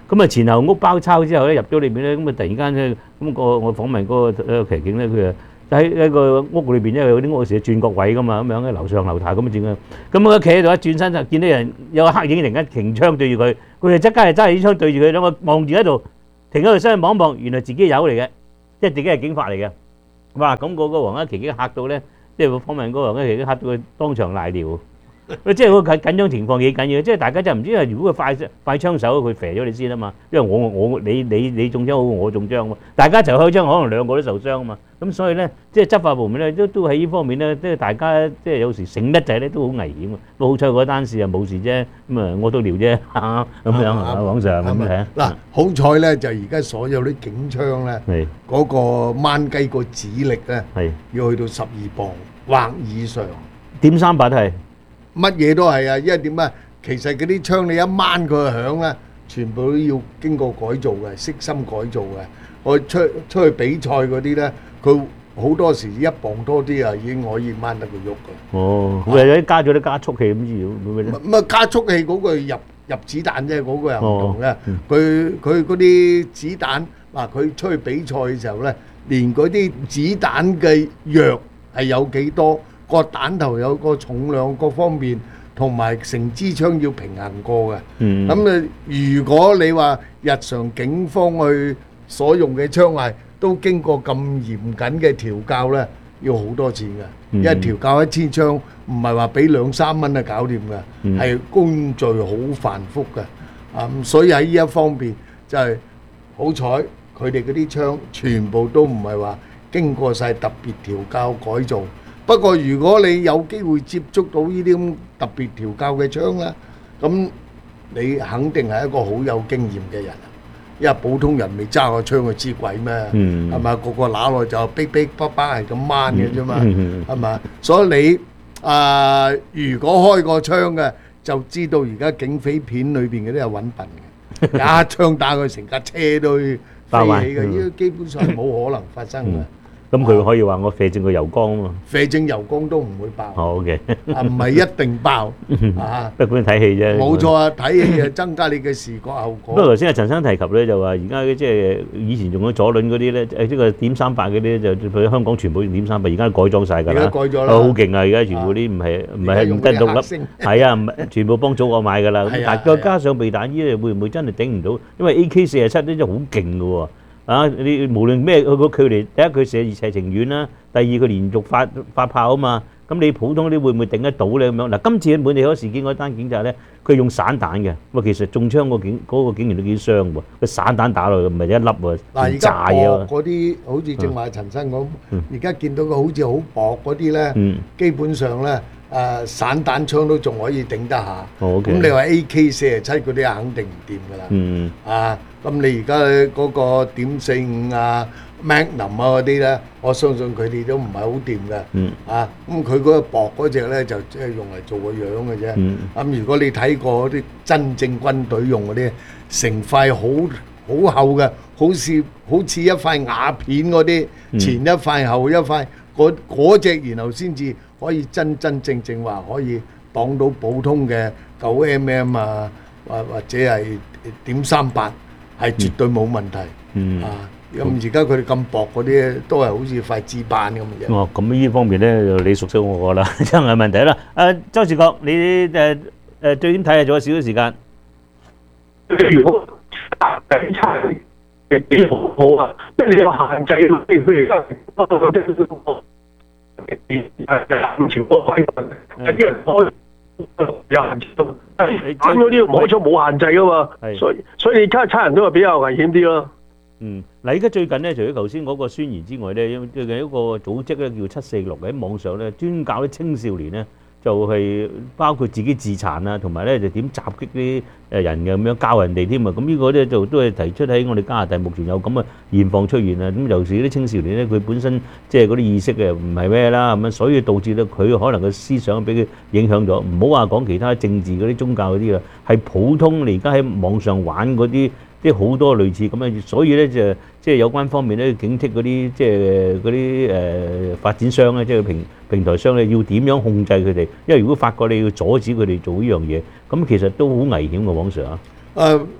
咁啊前後屋包抄之後咧入咗裏邊咧，咁啊突然間咧，咁個我訪問嗰個騎警咧，佢啊喺一個屋裏邊，因為有啲屋時轉角位噶嘛，咁樣喺樓上樓下咁轉啊，咁我企喺度一轉身就見到人有個黑影突然間擎槍對住佢，佢就即刻係揸起槍對住佢，兩個望住喺度，停喺度身望望，原來自己友嚟嘅，即係自己係警察嚟嘅。哇！咁嗰個黃一奇已經嚇到咧，即係訪問嗰個黃一奇已經嚇到佢當場賴尿。即係個緊緊張情況幾緊要，即係大家真係唔知，因為如果佢快快槍手，佢射咗你先啊嘛。因為我我你你你中槍好，我中槍啊嘛。大家一齊開槍，可能兩個都受傷啊嘛。咁所以咧，即係執法部門咧，都都喺呢方面咧，即係大家即係有時醒得滯咧，都好危險啊。好彩嗰單事啊冇事啫，咁啊我都撩啫嚇咁樣啊，網上咁睇。 嗱，好彩咧就而家所有啲警槍咧，嗰個掹雞個指力咧，要去到十二磅或以上。 點三八都係。 乜嘢都係啊，因為點啊？其實嗰啲槍你一掹佢響咧，全部都要經過改造嘅，悉心改造嘅。我出出去比賽嗰啲咧，佢好多時一磅多啲啊，已經可以掹得佢喐㗎。 哦，會有啲加咗啲加速器咁樣，會唔會咧？ 咁啊，加速器嗰個入入子彈啫，嗰個又唔同嘅。佢佢嗰啲子彈嗱，佢出去比賽嘅時候咧，連嗰啲子彈嘅藥係有幾多？個彈頭有個重量各方面，同埋成支槍要平衡過嘅。咁誒，如果你話日常警方去所用嘅槍械都經過咁嚴謹嘅調教咧，要好多錢嘅。因為調教一支槍唔係話俾兩三蚊就搞掂嘅，係工序好繁複嘅。啊，所以喺呢一方面就係好彩，佢哋嗰啲槍全部都唔係話經過曬特別調教改造。不過如果你有機會接觸到呢啲咁特別調教嘅槍咧，咁你肯定係一個好有經驗嘅人，因為普通人未揸過槍，佢知鬼咩？係咪？個個揦落就逼逼巴巴係咁掹嘅啫嘛，係咪？所以你啊，如果開過槍嘅，就知道而家警匪片裏邊嗰啲係揾笨嘅，一槍打佢成架車都飛起嘅，呢個基本上係冇可能發生嘅。 咁佢可以話我射正個油缸啊嘛， 射正油缸都唔會爆。 好嘅， 啊唔係一定爆啊， 不過睇戲啫。 冇錯啊，睇戲啊增加你嘅視覺效果。 不過頭先阿陳生提及咧，就話而家即係以前用咗左輪嗰啲咧，誒即係點三八嗰啲就佢香港全部點三八，而家改裝曬㗎啦。 而家改咗啦， 好勁啊！而家全部啲唔係唔係唔跟獨立，係啊，唔係全部幫祖國買㗎啦。咁但係再加上避彈衣咧，會唔會真係頂唔到？因為 A K 四十七咧真係好勁㗎喎。啊！你無論咩佢個距離，第一佢射射程遠啦，第二佢連續發發炮啊嘛。咁你普通啲會唔會頂得到咧？咁樣嗱，今次喺滿地可事件嗰單警察咧，佢用散彈嘅，哇！其實中槍個警嗰個警員都幾傷喎，佢散彈打落去唔係一粒喎， 嗱炸嘢喎。 嗰啲好似正話陳生講，而家見到個好似好薄嗰啲咧，基本上咧誒散彈槍都仲可以頂得下。咁你話 A K 四十七嗰啲啊，肯定唔掂㗎啦。啊！咁你而家嗰個點四五啊、Magnum 啊嗰啲咧，我相信佢哋都唔係好掂嘅。嗯。啊，咁佢嗰個薄嗰隻咧，就即係用嚟做個樣嘅啫。嗯。咁如果你睇過嗰啲真正軍隊用嗰啲，成塊好好厚嘅，好似好似一塊瓦片嗰啲，前一塊後一塊，嗰嗰隻然後先至可以真真正正話可以擋到普通嘅九 mm 啊，或或者係點三八。係絕對冇問題，嗯啊，咁而家佢哋咁薄嗰啲都係好似塊紙板咁嘅嘢。 哦，咁呢方面咧，你熟悉我啦，真係問題啦。誒，周志國，你誒誒最點睇啊？仲有少少時間。 如果比差嘅幾好好啊，即係你有限制啊，譬如佢而家即係誒誒潮波開，有啲人開。有限制到，咁嗰啲摸出冇限制噶嘛，所以所以你差差人都係比較危險啲咯。 嗯，嗱，而家最近咧，除咗頭先嗰個宣言之外咧，因為最近一個組織咧叫七四六喺網上咧，專教啲青少年咧，就係包括自己自殘啊，同埋咧就點襲擊啲誒人嘅咁樣教人哋添啊。咁呢個咧就都係提出喺我哋加拿大目前有咁嘅現況出現啊。咁尤其是啲青少年咧，佢本身即係嗰啲意識嘅唔係咩啦咁樣，所以導致咧佢可能個思想俾佢影響咗。唔好話講其他政治嗰啲宗教嗰啲啦，係普通你而家喺網上玩嗰啲。即係好多類似咁樣，所以咧就即係有關方面咧警惕嗰啲即係嗰啲誒發展商咧，即係平平台商咧，要點樣控制佢哋？因為如果發覺你要阻止佢哋做呢樣嘢，咁其實都好危險嘅，往常啊。 誒，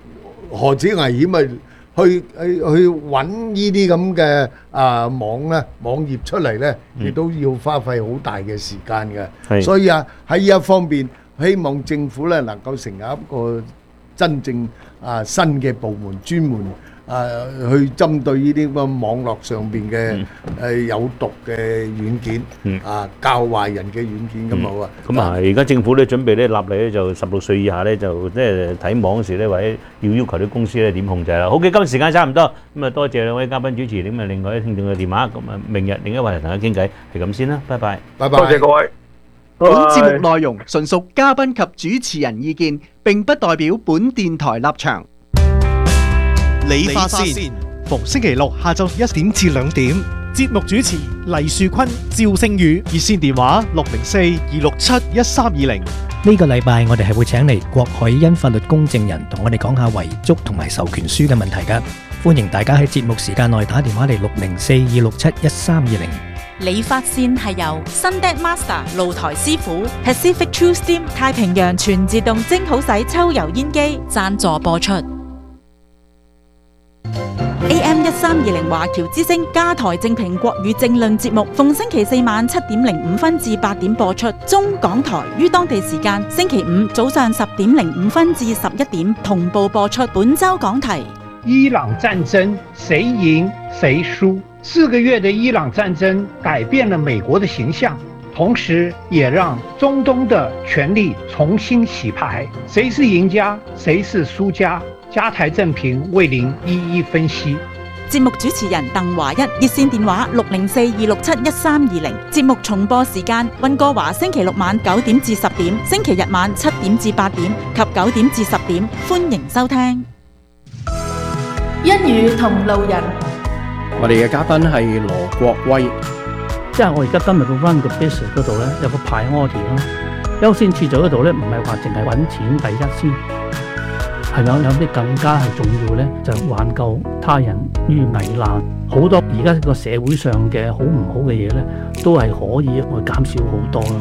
何止危險啊！去去去揾呢啲咁嘅啊網咧網頁出嚟咧，亦都要花費好大嘅時間嘅。所以啊喺呢一方面，希望政府咧能夠成立一個真正啊新嘅部門，專門啊去針對呢啲咁嘅網絡上邊嘅誒有毒嘅軟件，啊教壞人嘅軟件咁好啊。 咁啊，而家政府咧準備咧立例咧，就十六歲以下咧就即係睇網嗰時咧，或者要要求啲公司咧點控制啦。好嘅，今日時間差唔多，咁啊多謝兩位嘉賓主持，咁啊另外啲聽眾嘅電話，咁啊明日另一話題同大家傾偈，係咁先啦，拜拜， 拜拜， 多謝各位。 本節目內容純屬嘉賓及主持人意見，並不代表本電台立場。 理髮先，逢星期六下晝一點至兩點，節目主持黎樹坤、趙星宇，熱線電話六零四二六七一三二零。 呢個禮拜我哋係會請嚟郭海欣法律公證人同我哋講下遺囑同埋授權書嘅問題㗎，歡迎大家喺節目時間內打電話嚟六零四二六七一三二零。 理髮線係由 Sundet Master 露台師傅、Pacific True Steam 太平洋全自動蒸好洗抽油煙機贊助播出。A M 一三二零華僑之聲加台正評國語政論節目，逢星期四晚七點零五分至八點播出。中港台於當地時間星期五早上十點零五分至十一點同步播出。本周講題： 伊朗戰爭誰贏誰輸？四個月的伊朗戰爭改變了美國的形象，同時也讓中東的權力重新洗牌。誰是贏家，誰是輸家？加台正評為您一一分析。 節目主持人鄧華一，熱線電話六零四二六七一三二零。節目重播時間：溫哥華星期六晚九點至十點，星期日晚七點至八點及九點至十點。歡迎收聽。 一語同路人。 我哋嘅嘉賓係羅國威， 即係我而家今日個 run 個 business 嗰度咧，有個 priority 啦，優先次序嗰度咧，唔係話淨係揾錢第一先，係有有啲更加係重要咧，就挽救他人於危難。好多而家個社會上嘅好唔好嘅嘢咧，都係可以去減少好多咯。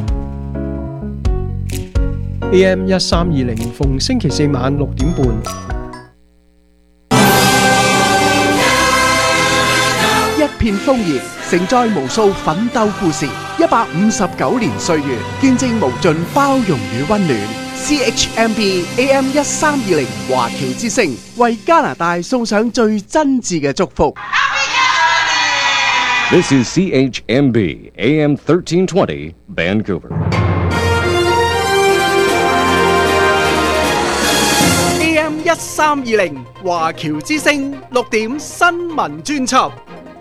A M 一三二零逢星期四晚六點半。一片風熱，承載無數奮鬥故事，一百五十九年歲月，見證無盡包容與溫暖。C H M B A M 一三二零華僑之聲為加拿大送上最真摯嘅祝福。 This is C H M B A M thirteen twenty Vancouver。 A M 一三二零華僑之聲六點新聞專輯。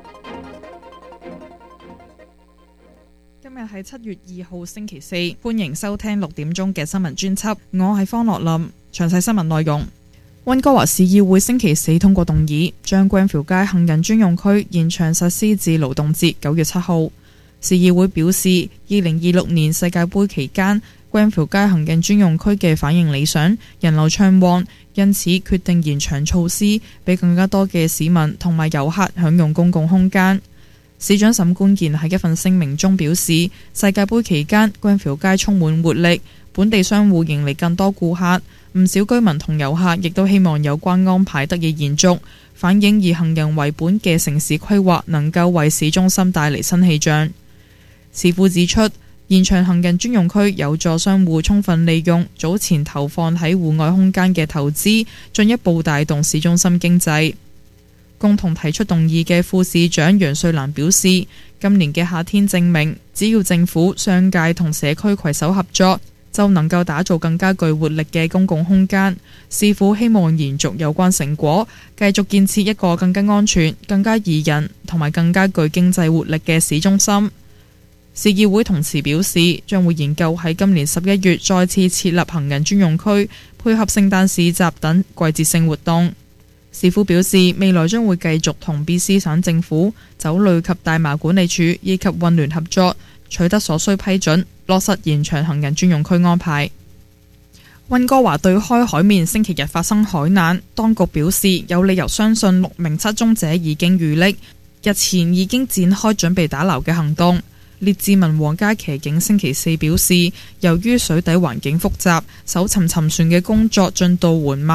今日係七月二號星期四，歡迎收聽六點鐘嘅新聞專輯。我係方樂林，詳細新聞內容。溫哥華市議會星期四通過動議，將 Granville 街行人專用區延長實施至勞動節九月七號。市議會表示，二零二六年世界盃期間 Granville 街行人專用區嘅反應理想，人流暢旺，因此決定延長措施，俾更加多嘅市民同埋遊客享用公共空間。市長沈冠健喺一份聲明中表示，世界盃期間 Granville 街充滿活力，本地商戶迎嚟更多顧客，唔少居民同遊客亦都希望有關安排得以延續，反映以行人為本嘅城市規劃能夠為市中心帶嚟新氣象。市府指出，延長行人專用區有助商戶充分利用早前投放喺戶外空間嘅投資，進一步帶動市中心經濟。共同提出動議嘅副市長楊瑞蘭表示，今年嘅夏天證明，只要政府、商界同社區攜手合作，就能夠打造更加具活力嘅公共空間。市府希望延續有關成果，繼續建設一個更加安全、更加宜人同埋更加具經濟活力嘅市中心。市議會同時表示，將會研究喺今年十一月再次設立行人專用區，配合聖誕市集等季節性活動。市府表示，未來將會繼續同 B C 省政府、酒類及大麻管理處以及運聯合作，取得所需批准，落實延長行人專用區安排。溫哥華對開海面星期日發生海難，當局表示有理由相信六名失蹤者已經遇溺，日前已經展開準備打撈嘅行動。列治文皇家騎警星期四表示，由於水底環境複雜，搜尋沉船嘅工作進度緩慢。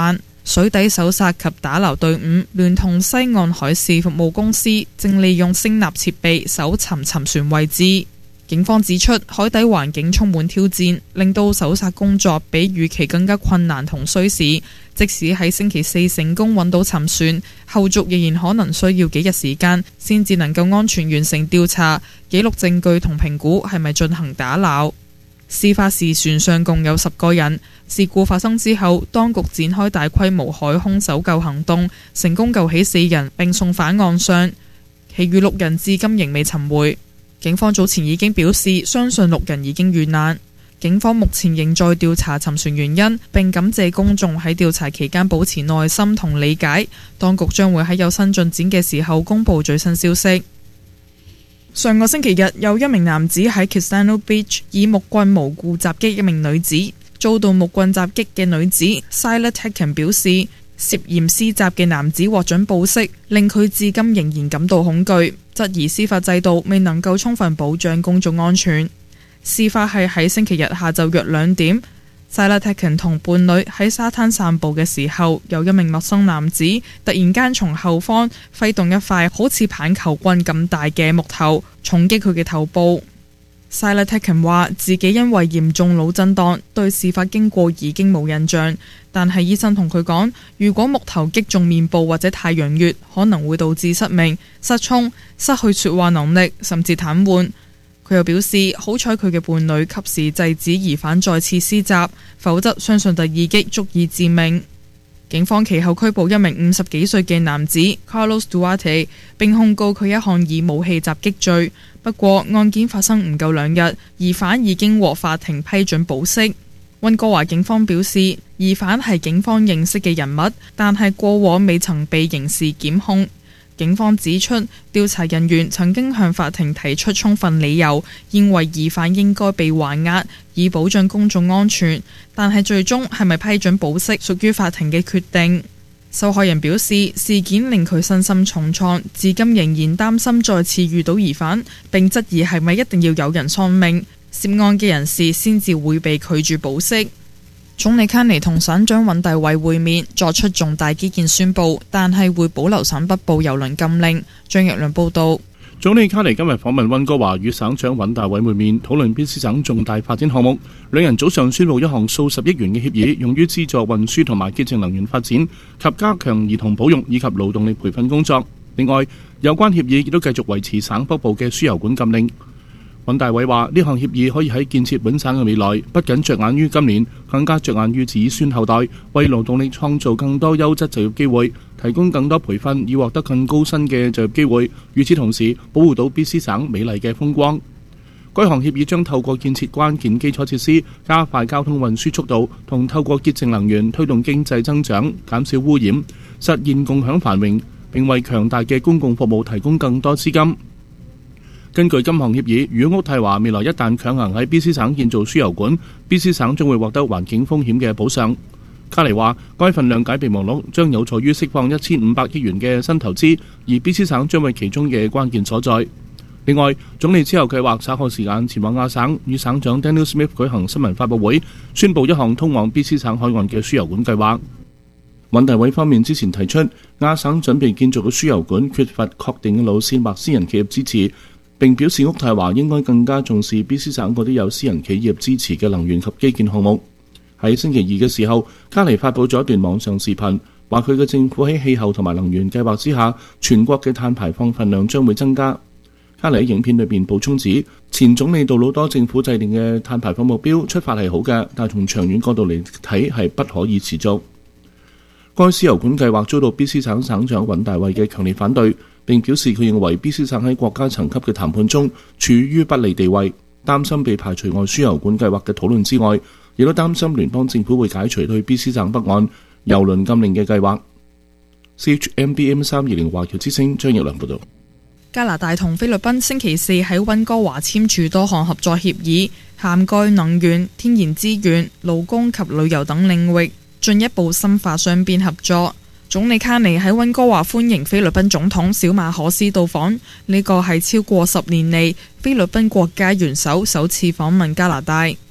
水底搜索及打撈隊伍聯同西岸海事服務公司正利用聲納設備搜尋沉船位置。警方指出，海底環境充滿挑戰，令到搜索工作比預期更加困難同需時。即使喺星期四成功揾到沉船，後續仍然可能需要幾日時間先至能夠安全完成調查、記錄證據同評估係咪進行打撈。事發時船上共有十個人。事故發生之後，當局展開大規模海空搜救行動，成功救起四人並送返岸上，其餘六人至今仍未尋回。警方早前已經表示，相信六人已經遇難。警方目前仍在調查沉船原因，並感謝公眾喺調查期間保持耐心同理解。當局將會喺有新進展嘅時候公布最新消息。上個星期日，有一名男子喺 Kistano Beach 以木棍無故襲擊一名女子。遭到木棍襲擊嘅女子 Sila Tekken 表示，涉嫌施襲嘅男子獲准保釋，令佢至今仍然感到恐懼，質疑司法制度未能夠充分保障公眾安全。事發係喺星期日下晝約兩點，Sila Tekken 同伴侶喺沙灘散步嘅時候，有一名陌生男子突然間從後方揮動一塊好似棒球棍咁大嘅木頭，重擊佢嘅頭部。Sila Tekken 話自己因為嚴重腦震盪，對事發經過已經冇印象，但係醫生同佢講，如果木頭擊中面部或者太陽穴，可能會導致失明、失聰、失去說話能力，甚至癱瘓。佢又表示，好彩佢嘅伴侶及時制止疑犯再次施襲，否則相信第二擊足以致命。警方其後拘捕一名五十幾歲嘅男子 Carlos Duarte， 並控告佢一項以武器襲擊罪。不過案件發生唔夠兩日，疑犯已經獲法庭批准保釋。溫哥華警方表示，疑犯係警方認識嘅人物，但係過往未曾被刑事檢控。警方指出，調查人員曾經向法庭提出充分理由，認為疑犯應該被還押，以保障公眾安全。但係最終係咪批准保釋，屬於法庭嘅決定。受害人表示，事件令佢身心重創，至今仍然擔心再次遇到疑犯，並質疑係咪一定要有人喪命，涉案嘅人士先至會被拒絕保釋。總理卡尼同省長尹大偉會面，作出重大基建宣佈，但係會保留省北部郵輪禁令。張日良報導。 總理卡尼今日訪問溫哥華，與省長尹大偉會面，討論 B C 省重大發展項目。兩人早上宣布一項數十億元嘅協議，用於資助運輸同埋潔淨能源發展及加強兒童保育以及勞動力培訓工作。另外，有關協議亦都繼續維持省北部嘅輸油管禁令。尹大偉話：呢項協議可以喺建設本省嘅未來，不僅着眼於今年，更加着眼於子孫後代，為勞動力創造更多優質就業機會，提供更多培訓，以獲得更高薪嘅就業機會。與此同時，保護到 B C 省美麗嘅風光。該項協議將透過建設關鍵基礎設施，加快交通運輸速度，同透過潔淨能源推動經濟增長，減少污染，實現共享繁榮，並為強大嘅公共服務提供更多資金。根據今項協議，如果渥太華未來一旦強行喺 B C 省建造輸油管， B C 省將會獲得環境風險嘅補償。卡尼話，該份諒解備忘錄將有助於釋放一千五百億元嘅新投資，而 B C 省將為其中嘅關鍵所在。另外，總理之後計劃稍後時間前往亞省，與省長 Daniel Smith 舉行新聞發佈會，宣布一項通往 B C 省海岸嘅輸油管計劃。尹大偉方面之前提出，亞省準備建造嘅輸油管缺乏確定嘅路線或私人企業支持，並表示渥太華應該更加重視 B C 省嗰啲有私人企業支持嘅能源及基建項目。喺星期二嘅時候，卡尼發佈咗一段網上視頻，話佢嘅政府喺氣候同埋能源計劃之下，全國嘅碳排放份量將會增加。卡尼喺影片裏邊補充指，前總理杜魯多政府制定嘅碳排放目標出發係好嘅，但從長遠角度嚟睇係不可以持續。該輸油管計劃遭到 B C 省省長尹大偉嘅強烈反對，並表示佢認為 B C 省喺國家層級嘅談判中處於不利地位，擔心被排除外輸油管計劃嘅討論之外，亦都擔心聯邦政府會解除對 B C 省北岸郵輪禁令嘅計劃。C H M B M 三二零華僑之聲張奕良報道。 加拿大同菲律賓星期四喺溫哥華簽署多項合作協議，涵蓋能源、天然資源、勞工及旅遊等領域，進一步深化雙邊合作。總理卡尼喺溫哥華歡迎菲律賓總統小馬可斯到訪，呢個係超過十年嚟菲律賓國家元首首次訪問加拿大。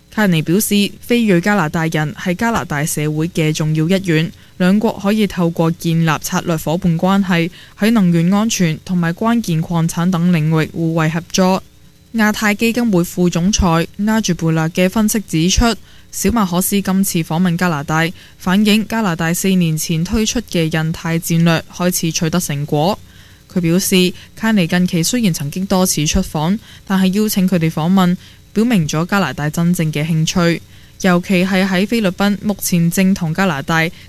卡尼表示，非裔加拿大人係加拿大社會嘅重要一員，兩國可以透過建立策略夥伴關係，喺能源安全同埋關鍵礦產等領域互惠合作。亞太基金會副總裁拉朱布勒嘅分析指出，小馬可斯今次訪問加拿大，反映加拿大四年前推出嘅印太戰略開始取得成果。佢表示，卡尼近期雖然曾經多次出訪，但係邀請佢哋訪問，表明咗加拿大真正嘅興趣，尤其係喺菲律賓目前正同加拿大